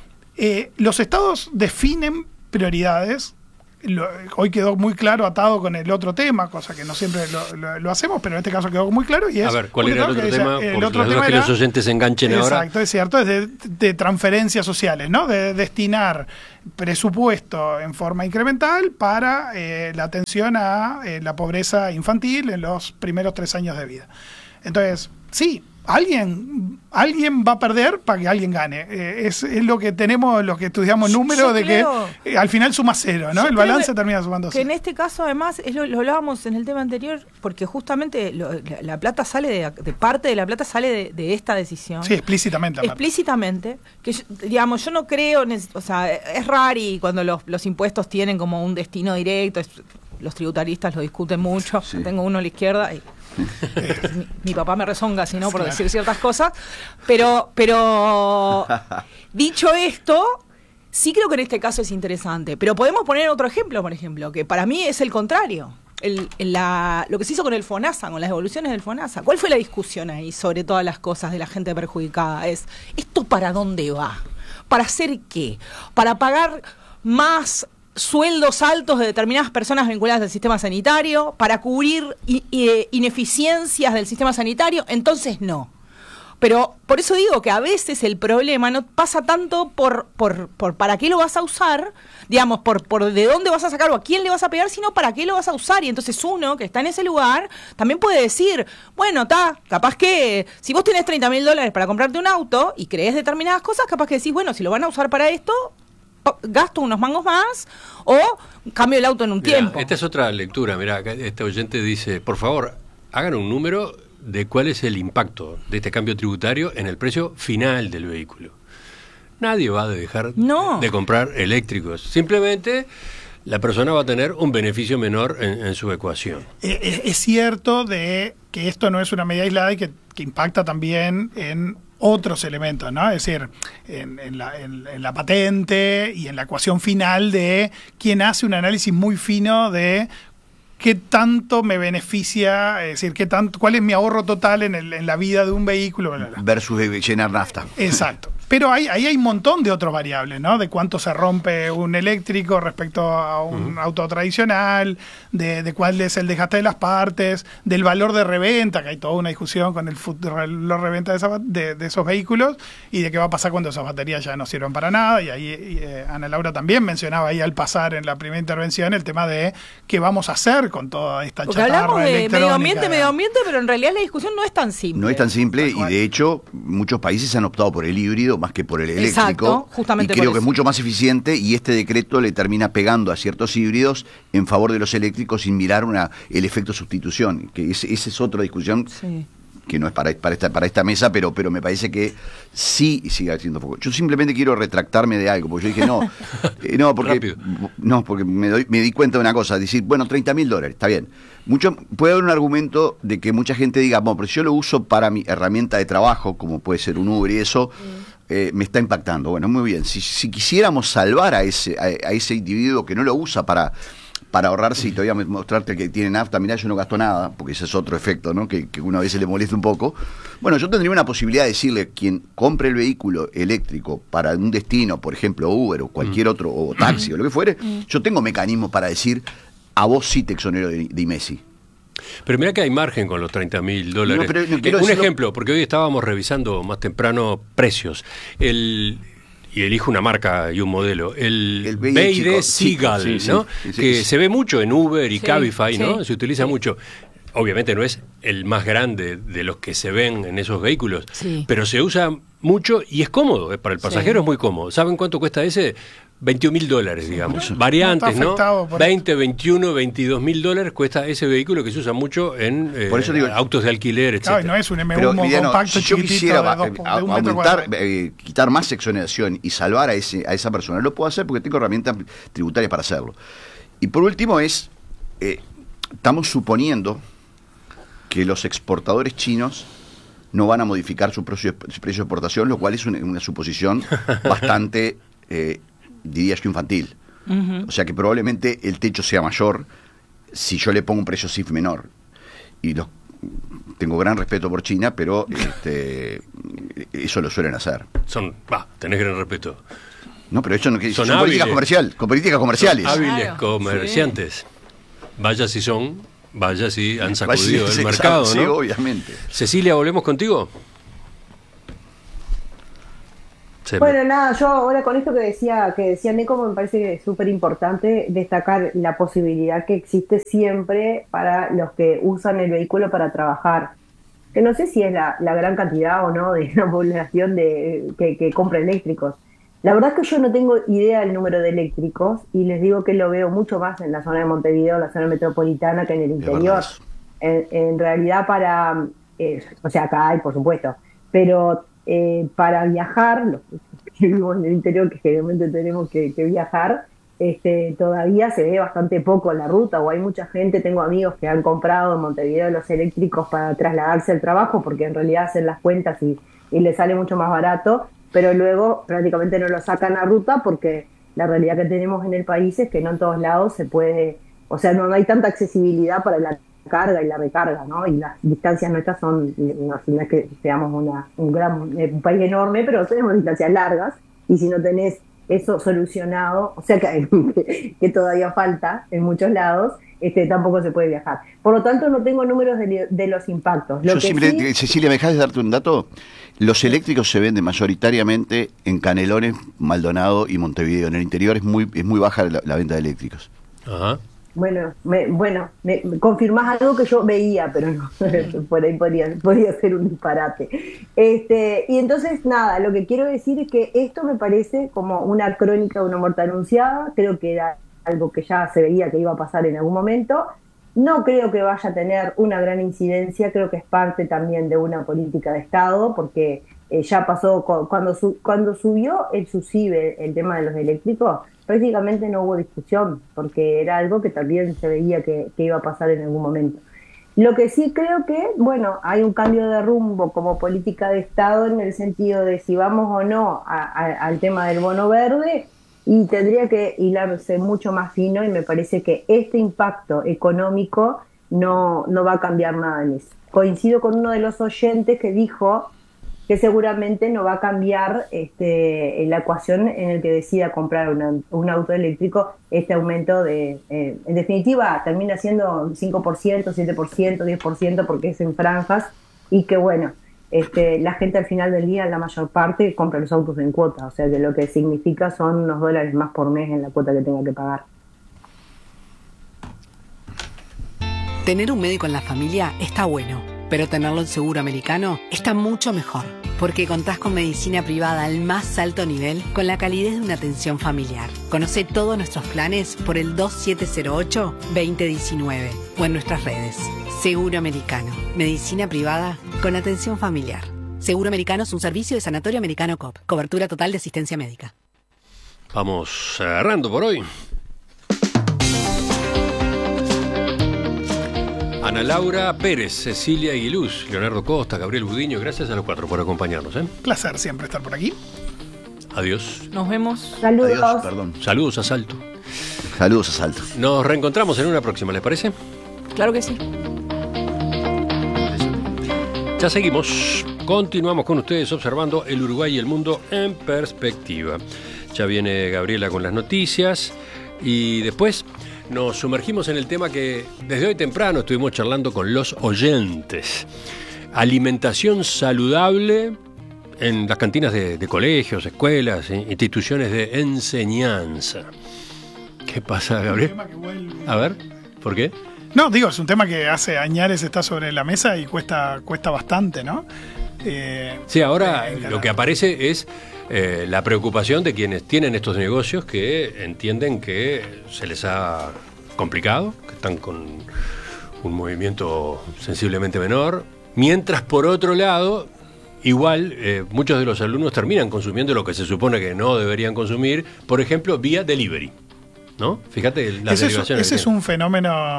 [SPEAKER 2] eh, los estados definen prioridades. Lo, hoy quedó muy claro atado con el otro tema, cosa que no siempre lo, lo, lo hacemos, pero en este caso quedó muy claro. Y es,
[SPEAKER 19] a ver, ¿cuál era el otro
[SPEAKER 2] decía,
[SPEAKER 19] tema?
[SPEAKER 2] El
[SPEAKER 19] Por
[SPEAKER 2] otro
[SPEAKER 19] las
[SPEAKER 2] tema
[SPEAKER 19] dudas que
[SPEAKER 2] era,
[SPEAKER 19] los oyentes se enganchen
[SPEAKER 2] exacto,
[SPEAKER 19] ahora.
[SPEAKER 2] Exacto, es cierto, es de, de transferencias sociales, ¿no? De destinar presupuesto en forma incremental para eh, la atención a eh, la pobreza infantil en los primeros tres años de vida. Entonces, sí, alguien alguien va a perder para que alguien gane. Eh, es, es lo que tenemos, los que estudiamos números, de creo, que eh, al final suma cero, ¿no? El balance termina sumando cero.
[SPEAKER 5] Que en este caso, además, es lo, lo hablábamos en el tema anterior, porque justamente lo, la, la plata sale de, de parte de la plata sale de, de esta decisión.
[SPEAKER 2] Sí, explícitamente.
[SPEAKER 5] Explícitamente. Que yo, digamos, yo no creo, o sea, es raro y cuando los, los impuestos tienen como un destino directo, es, los tributaristas lo discuten mucho. Sí. Tengo uno a la izquierda y mi, mi papá me rezonga, si no, por claro. decir ciertas cosas. Pero, pero dicho esto, sí creo que en este caso es interesante. Pero podemos poner otro ejemplo, por ejemplo, que para mí es el contrario. El, la, lo que se hizo con el FONASA, con las devoluciones del FONASA. ¿Cuál fue la discusión ahí sobre todas las cosas de la gente perjudicada? Es, ¿esto para dónde va? ¿Para hacer qué? ¿Para pagar más sueldos altos de determinadas personas vinculadas al sistema sanitario, para cubrir i- i- ineficiencias del sistema sanitario? Entonces no. Pero por eso digo que a veces el problema no pasa tanto por, por, por para qué lo vas a usar, digamos, por, por de dónde vas a sacar o a quién le vas a pegar, sino para qué lo vas a usar. Y entonces uno que está en ese lugar también puede decir, bueno, está, capaz que si vos tenés treinta mil dólares para comprarte un auto y crees determinadas cosas, capaz que decís, bueno, si lo van a usar para esto, gasto unos mangos más o cambio el auto en un
[SPEAKER 19] mirá,
[SPEAKER 5] tiempo.
[SPEAKER 19] Esta es otra lectura. Mirá, este oyente dice, por favor, hagan un número de cuál es el impacto de este cambio tributario en el precio final del vehículo. Nadie va a dejar no. de comprar eléctricos. Simplemente la persona va a tener un beneficio menor en, en su ecuación.
[SPEAKER 2] Es, es cierto de que esto no es una medida aislada y que, que impacta también en otros elementos, ¿no? Es decir, en, en, la, en, en la patente y en la ecuación final de quien hace un análisis muy fino de qué tanto me beneficia, es decir, qué tanto, cuál es mi ahorro total en, el, en la vida de un vehículo. Bla, bla, bla.
[SPEAKER 3] Versus llenar nafta.
[SPEAKER 2] Exacto. Pero ahí hay, hay un montón de otras variables, ¿no? De cuánto se rompe un eléctrico respecto a un uh-huh. auto tradicional, de, de cuál es el desgaste de las partes, del valor de reventa, que hay toda una discusión con el valor de reventa de, esa, de, de esos vehículos, y de qué va a pasar cuando esas baterías ya no sirven para nada. Y ahí y, eh, Ana Laura también mencionaba ahí al pasar en la primera intervención el tema de qué vamos a hacer con toda esta
[SPEAKER 5] Porque
[SPEAKER 2] chatarra
[SPEAKER 5] hablamos de
[SPEAKER 2] electrónica.
[SPEAKER 5] medio ambiente, medio ambiente, pero en realidad la discusión no es tan simple.
[SPEAKER 3] No es tan simple y de hecho muchos países han optado por el híbrido más que por el eléctrico.
[SPEAKER 5] Exacto, justamente
[SPEAKER 3] y creo
[SPEAKER 5] por
[SPEAKER 3] que
[SPEAKER 5] eso.
[SPEAKER 3] es mucho más eficiente y este decreto le termina pegando a ciertos híbridos en favor de los eléctricos sin mirar una el efecto sustitución, que ese, esa es otra discusión sí. que no es para, para, esta, para esta mesa, pero, pero me parece que sí sigue siendo poco. Yo simplemente quiero retractarme de algo, porque yo dije no, eh, no, porque, no, porque me, doy, me di cuenta de una cosa, decir, bueno, treinta mil dólares, está bien. Mucho, puede haber un argumento de que mucha gente diga, bueno, pero si yo lo uso para mi herramienta de trabajo, como puede ser un Uber y eso, mm. eh, me está impactando. Bueno, muy bien, si, si quisiéramos salvar a ese, a, a ese individuo que no lo usa para... para ahorrarse y todavía mostrarte que tiene nafta, mirá, yo no gasto nada, porque ese es otro efecto, ¿no? Que, que uno a veces le molesta un poco. Bueno, yo tendría una posibilidad de decirle, quien compre el vehículo eléctrico para un destino, por ejemplo, Uber o cualquier otro, o taxi o lo que fuere, yo tengo mecanismos para decir, a vos sí te exonero de, de I M E S I.
[SPEAKER 19] Pero mira que hay margen con los treinta mil dólares.
[SPEAKER 3] No, pero no
[SPEAKER 19] eh, un
[SPEAKER 3] decirlo...
[SPEAKER 19] ejemplo, porque hoy estábamos revisando más temprano precios. El... y elijo una marca y un modelo, el, el B Y D Seagull, sí, sí, ¿no? Sí, sí, que sí. se ve mucho en Uber y sí, Cabify, sí, ¿no? Se utiliza sí. mucho. Obviamente no es el más grande de los que se ven en esos vehículos, sí. pero se usa mucho y es cómodo, para el pasajero sí. es muy cómodo. ¿Saben cuánto cuesta ese? veintiún mil dólares, digamos. Sí. Variantes, ¿no? veinte, veintiuno, veintidós mil dólares cuesta ese vehículo que se usa mucho en eh, por eso digo, autos de alquiler, etcétera.
[SPEAKER 2] Claro, no es un M uno compacto,
[SPEAKER 3] si yo quisiera
[SPEAKER 2] de dos,
[SPEAKER 3] a,
[SPEAKER 2] de un
[SPEAKER 3] aumentar, eh, quitar más exoneración y salvar a ese a esa persona, lo puedo hacer porque tengo herramientas tributarias para hacerlo. Y por último es, eh, estamos suponiendo que los exportadores chinos no van a modificar su precio, su precio de exportación, lo cual es una, una suposición bastante, eh, diría yo, infantil. Uh-huh. O sea que probablemente el techo sea mayor si yo le pongo un precio S I F menor. Y los, tengo gran respeto por China, pero este, eso lo suelen hacer.
[SPEAKER 19] Son, va, tenés gran respeto.
[SPEAKER 3] No, pero eso no que
[SPEAKER 19] son,
[SPEAKER 3] son políticas comerciales, con políticas comerciales.
[SPEAKER 19] Son hábiles
[SPEAKER 3] claro,
[SPEAKER 19] comerciantes. Sí. Vaya si son, vaya si han sacudido
[SPEAKER 3] vaya,
[SPEAKER 19] el
[SPEAKER 3] sí,
[SPEAKER 19] mercado,
[SPEAKER 3] sí,
[SPEAKER 19] ¿no?
[SPEAKER 3] Obviamente.
[SPEAKER 19] Cecilia, ¿volvemos contigo?
[SPEAKER 4] Se bueno, me... nada, yo ahora con esto que decía que decía Nico, me parece que es súper importante destacar la posibilidad que existe siempre para los que usan el vehículo para trabajar. Que no sé si es la, la gran cantidad o no de la población de, que, que compra eléctricos. La verdad es que yo no tengo idea del número de eléctricos y les digo que lo veo mucho más en la zona de Montevideo, la zona metropolitana, que en el interior. En, en realidad para, eh, o sea, acá hay, por supuesto, pero eh, para viajar, los que vivimos en el interior, que generalmente tenemos que, que viajar, este, todavía se ve bastante poco en la ruta, o hay mucha gente, tengo amigos que han comprado en Montevideo los eléctricos para trasladarse al trabajo, porque en realidad hacen las cuentas y, y les sale mucho más barato, pero luego prácticamente no lo sacan a ruta porque la realidad que tenemos en el país es que no en todos lados se puede, o sea, no, no hay tanta accesibilidad para la carga y la recarga, ¿no? Y las distancias nuestras son, no, no es que seamos una, un gran un país enorme, pero tenemos distancias largas, y si no tenés eso solucionado, o sea que, que, que todavía falta en muchos lados, este tampoco se puede viajar. Por lo tanto, no tengo números de, de los impactos. Lo
[SPEAKER 3] Yo
[SPEAKER 4] que
[SPEAKER 3] siempre,
[SPEAKER 4] sí,
[SPEAKER 3] Cecilia, ¿me dejas de darte un dato? Los eléctricos se venden mayoritariamente en Canelones, Maldonado y Montevideo. En el interior es muy es muy baja la, la venta de eléctricos.
[SPEAKER 19] Ajá.
[SPEAKER 4] Bueno, me, bueno, me, me confirmás algo que yo veía, pero no, por ahí podría, podría ser un disparate. Este, y entonces, nada, lo que quiero decir es que esto me parece como una crónica de una muerte anunciada. Creo que era algo que ya se veía que iba a pasar en algún momento. No creo que vaya a tener una gran incidencia, creo que es parte también de una política de Estado, porque eh, ya pasó, cuando, su, cuando subió el subsidio, el tema de los eléctricos, prácticamente no hubo discusión, porque era algo que también se veía que, que iba a pasar en algún momento. Lo que sí creo que, bueno, hay un cambio de rumbo como política de Estado en el sentido de si vamos o no a, a, al tema del bono verde, y tendría que hilarse mucho más fino, y me parece que este impacto económico no, no va a cambiar nada en eso. Coincido con uno de los oyentes que dijo que seguramente no va a cambiar este, la ecuación en el que decida comprar una, un auto eléctrico, este aumento de, eh, en definitiva, termina siendo cinco por ciento, siete por ciento, diez por ciento, porque es en franjas, y que bueno, este, la gente al final del día, la mayor parte, compra los autos en cuota, o sea que lo que significa son unos dólares más por mes en la cuota que tenga que pagar.
[SPEAKER 6] Tener un médico en la familia está bueno, pero tenerlo en seguro americano está mucho mejor, porque contás con medicina privada al más alto nivel, con la calidez de una atención familiar. Conoce todos nuestros planes por el dos siete cero ocho, dos cero uno nueve o en nuestras redes. Seguro Americano, medicina privada con atención familiar. Seguro Americano es un servicio de Sanatorio Americano C O P, cobertura total de asistencia médica.
[SPEAKER 19] Vamos cerrando por hoy. Ana Laura Pérez, Cecilia Aguiluz, Leonardo Costa, Gabriel Budiño, gracias a los cuatro por acompañarnos. ¿eh?
[SPEAKER 2] Placer siempre estar por aquí.
[SPEAKER 19] Adiós.
[SPEAKER 5] Nos vemos.
[SPEAKER 4] Saludos.
[SPEAKER 3] Adiós, perdón.
[SPEAKER 19] Saludos a Salto.
[SPEAKER 3] Saludos a Salto.
[SPEAKER 19] Nos reencontramos en una próxima, ¿les parece?
[SPEAKER 5] Claro que sí.
[SPEAKER 19] Ya seguimos. Continuamos con ustedes observando el Uruguay y el mundo en perspectiva. Ya viene Gabriela con las noticias y después nos sumergimos en el tema que desde hoy temprano estuvimos charlando con los oyentes. Alimentación saludable en las cantinas de, de colegios, escuelas, eh, instituciones de enseñanza. ¿Qué pasa, Gabriel? A ver, ¿por qué?
[SPEAKER 2] No, digo, es un tema que hace añares está sobre la mesa y cuesta, cuesta bastante, ¿no? Eh,
[SPEAKER 19] sí, ahora eh, lo que aparece es eh, la preocupación de quienes tienen estos negocios que entienden que se les ha complicado, que están con un movimiento sensiblemente menor, mientras por otro lado, igual eh, muchos de los alumnos terminan consumiendo lo que se supone que no deberían consumir, por ejemplo, vía delivery, ¿no? Fíjate las
[SPEAKER 2] ese
[SPEAKER 19] derivaciones.
[SPEAKER 2] Es, ese es un fenómeno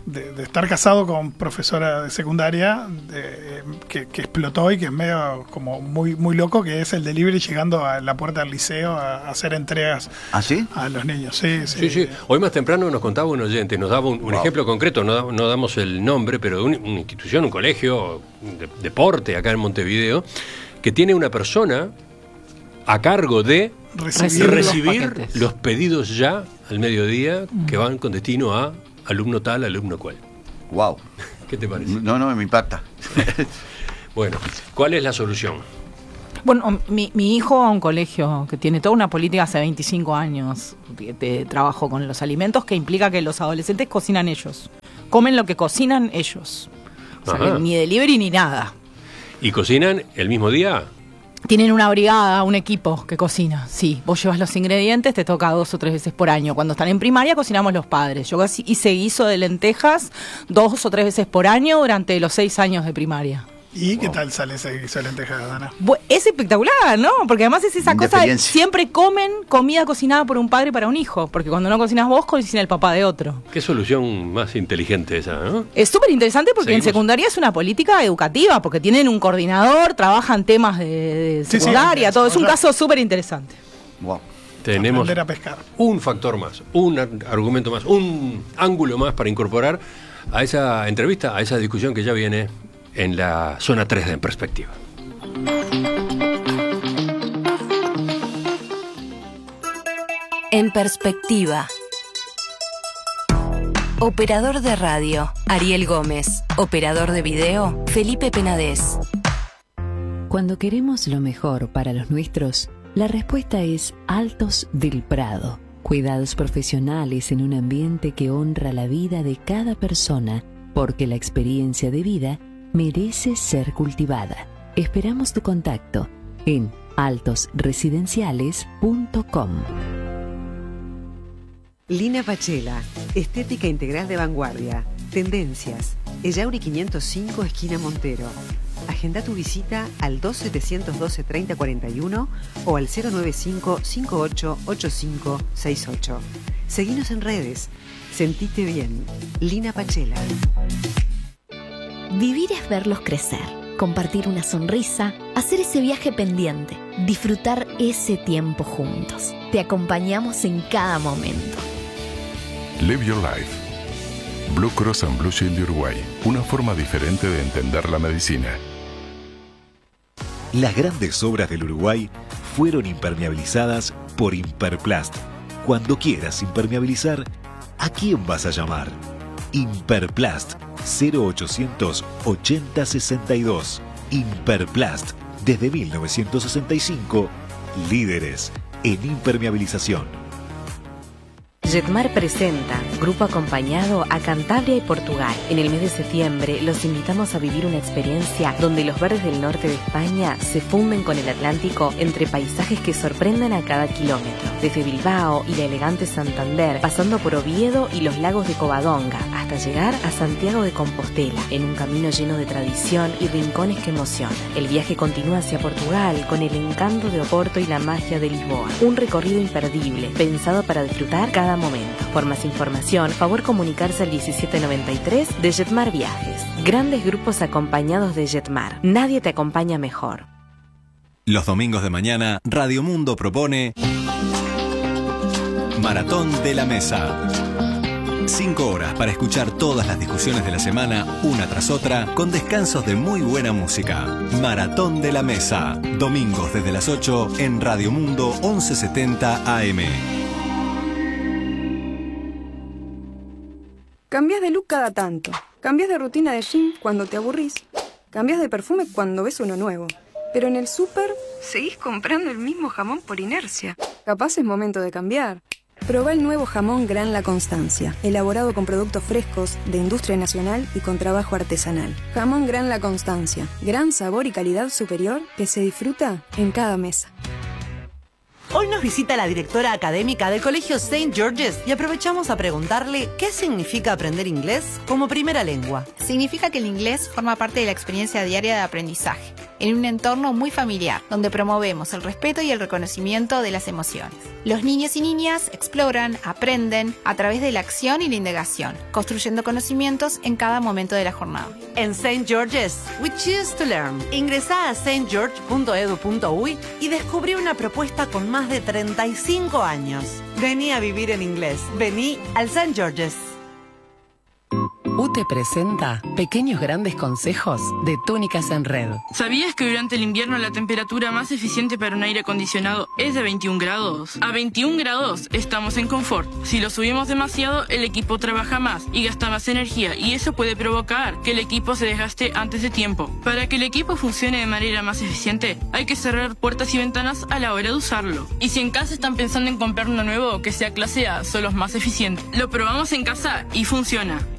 [SPEAKER 2] de, de estar casado con profesora de secundaria de, que, que explotó y que es medio como muy muy loco, que es el delivery llegando a la puerta del liceo a, a hacer entregas
[SPEAKER 3] ¿Ah, sí?
[SPEAKER 2] a los niños. Sí, sí.
[SPEAKER 19] Sí, sí. Hoy más temprano nos contaba un oyente, nos daba un, un
[SPEAKER 3] Wow.
[SPEAKER 19] ejemplo concreto, no, da- no damos el nombre, pero de un- una institución, un colegio, de, deporte acá en Montevideo, que tiene una persona a cargo de
[SPEAKER 2] Recibir
[SPEAKER 19] recibir
[SPEAKER 5] los
[SPEAKER 19] los,
[SPEAKER 5] paquetes.
[SPEAKER 19] pedidos ya al mediodía que van con destino a alumno tal, alumno cual.
[SPEAKER 3] Wow.
[SPEAKER 19] ¿Qué te parece?
[SPEAKER 3] No, no, me impacta.
[SPEAKER 19] Bueno, ¿cuál es la solución?
[SPEAKER 5] Bueno, mi, mi hijo va a un colegio que tiene toda una política hace veinticinco años de, de trabajo con los alimentos, que implica que los adolescentes cocinan ellos. Comen lo que cocinan ellos. O sea,
[SPEAKER 19] Ajá.
[SPEAKER 5] que ni delivery ni nada.
[SPEAKER 19] ¿Y cocinan el mismo día?
[SPEAKER 5] Tienen una brigada, un equipo que cocina. Sí, vos llevas los ingredientes, te toca dos o tres veces por año. Cuando están en primaria cocinamos los padres. Yo casi hice guiso de lentejas dos o tres veces por año durante los seis años de primaria.
[SPEAKER 2] ¿Y qué tal sale ese guiso de lentejas, Dana?
[SPEAKER 5] Bu- Es espectacular, ¿no? Porque además es esa
[SPEAKER 3] Linda
[SPEAKER 5] cosa de
[SPEAKER 3] experiencia.
[SPEAKER 5] siempre comen comida cocinada por un padre para un hijo. Porque cuando no cocinas vos, cocina el papá de otro.
[SPEAKER 19] Qué solución más inteligente esa, ¿no?
[SPEAKER 5] Es súper interesante porque
[SPEAKER 19] Seguimos.
[SPEAKER 5] en secundaria es una política educativa, porque tienen un coordinador, trabajan temas de, de
[SPEAKER 2] Sí, sí,
[SPEAKER 5] secundaria, todo. Es un
[SPEAKER 2] ya.
[SPEAKER 5] caso súper interesante.
[SPEAKER 3] Wow.
[SPEAKER 19] Tenemos
[SPEAKER 2] Aprender a pescar.
[SPEAKER 19] un factor más, un ar- argumento más, un ángulo más para incorporar a esa entrevista, a esa discusión que ya viene en la zona tres de En Perspectiva.
[SPEAKER 7] En Perspectiva. Operador de radio, Ariel Gómez. Operador de video, Felipe Penades.
[SPEAKER 8] Cuando queremos lo mejor para los nuestros, la respuesta es Altos del Prado. Cuidados profesionales en un ambiente que honra la vida de cada persona, porque la experiencia de vida merece ser cultivada. Esperamos tu contacto en altos residenciales punto com.
[SPEAKER 10] Lina Pachela, estética integral de vanguardia, tendencias, Ellauri quinientos cinco, esquina Montero. Agenda tu visita al dos setecientos doce treinta cuarenta y uno o al cero noventa y cinco cincuenta y ocho ochenta y cinco sesenta y ocho. Seguinos en redes. Sentite bien. Lina Pachela.
[SPEAKER 23] Vivir es verlos crecer, compartir una sonrisa, hacer ese viaje pendiente, disfrutar ese tiempo juntos. Te acompañamos en cada momento.
[SPEAKER 9] Live Your Life. Blue Cross and Blue Shield de Uruguay. Una forma diferente de entender la medicina.
[SPEAKER 12] Las grandes obras del Uruguay fueron impermeabilizadas por Imperplast. Cuando quieras impermeabilizar, ¿a quién vas a llamar? Imperplast cero ochocientos ochenta sesenta y dos. Imperplast, desde mil novecientos sesenta y cinco, líderes en impermeabilización.
[SPEAKER 24] Jetmar presenta Grupo Acompañado a Cantabria y Portugal. En el mes de septiembre los invitamos a vivir una experiencia donde los verdes del norte de España se funden con el Atlántico entre paisajes que sorprenden a cada kilómetro. Desde Bilbao y la elegante Santander, pasando por Oviedo y los lagos de Covadonga, hasta llegar a Santiago de Compostela, en un camino lleno de tradición y rincones que emocionan. El viaje continúa hacia Portugal con el encanto de Oporto y la magia de Lisboa. Un recorrido imperdible, pensado para disfrutar cada momento. Por más información, favor comunicarse al diecisiete noventa y tres de Jetmar Viajes. Grandes grupos acompañados de Jetmar. Nadie te acompaña mejor.
[SPEAKER 15] Los domingos de mañana, Radio Mundo propone Maratón de la Mesa. Cinco horas para escuchar todas las discusiones de la semana, una tras otra, con descansos de muy buena música. Maratón de la Mesa. Domingos desde las ocho en Radio Mundo once setenta A M.
[SPEAKER 25] Cambias de look cada tanto. Cambias de rutina de gym cuando te aburrís. Cambias de perfume cuando ves uno nuevo. Pero en el súper seguís comprando el mismo jamón por inercia. Capaz es momento de cambiar. Probá el nuevo jamón Gran La Constancia, elaborado con productos frescos, de industria nacional y con trabajo artesanal. Jamón Gran La Constancia, gran sabor y calidad superior que se disfruta en cada mesa.
[SPEAKER 26] Hoy nos visita la directora académica del Colegio Saint George's y aprovechamos a preguntarle qué significa aprender inglés como primera lengua.
[SPEAKER 27] Significa que el inglés forma parte de la experiencia diaria de aprendizaje.
[SPEAKER 11] en un entorno muy familiar, donde promovemos el respeto y el reconocimiento de las emociones. Los niños y niñas exploran, aprenden a través de la acción y la indagación, construyendo conocimientos en cada momento de la jornada.
[SPEAKER 26] En Saint George's, we choose to learn. Ingresá a s t george punto e d u punto u y y descubrí una propuesta con más de treinta y cinco años. Vení a vivir en inglés. Vení al Saint George's.
[SPEAKER 22] U T E presenta Pequeños Grandes Consejos de Túnicas en Red.
[SPEAKER 13] ¿Sabías que durante el invierno la temperatura más eficiente para un aire acondicionado es de veintiún grados? A veintiún grados estamos en confort. Si lo subimos demasiado, el equipo trabaja más y gasta más energía, y eso puede provocar que el equipo se desgaste antes de tiempo. Para que el equipo funcione de manera más eficiente, hay que cerrar puertas y ventanas a la hora de usarlo. Y si en casa están pensando en comprar uno nuevo que sea clase A, son los más eficientes. Lo probamos en casa y funciona.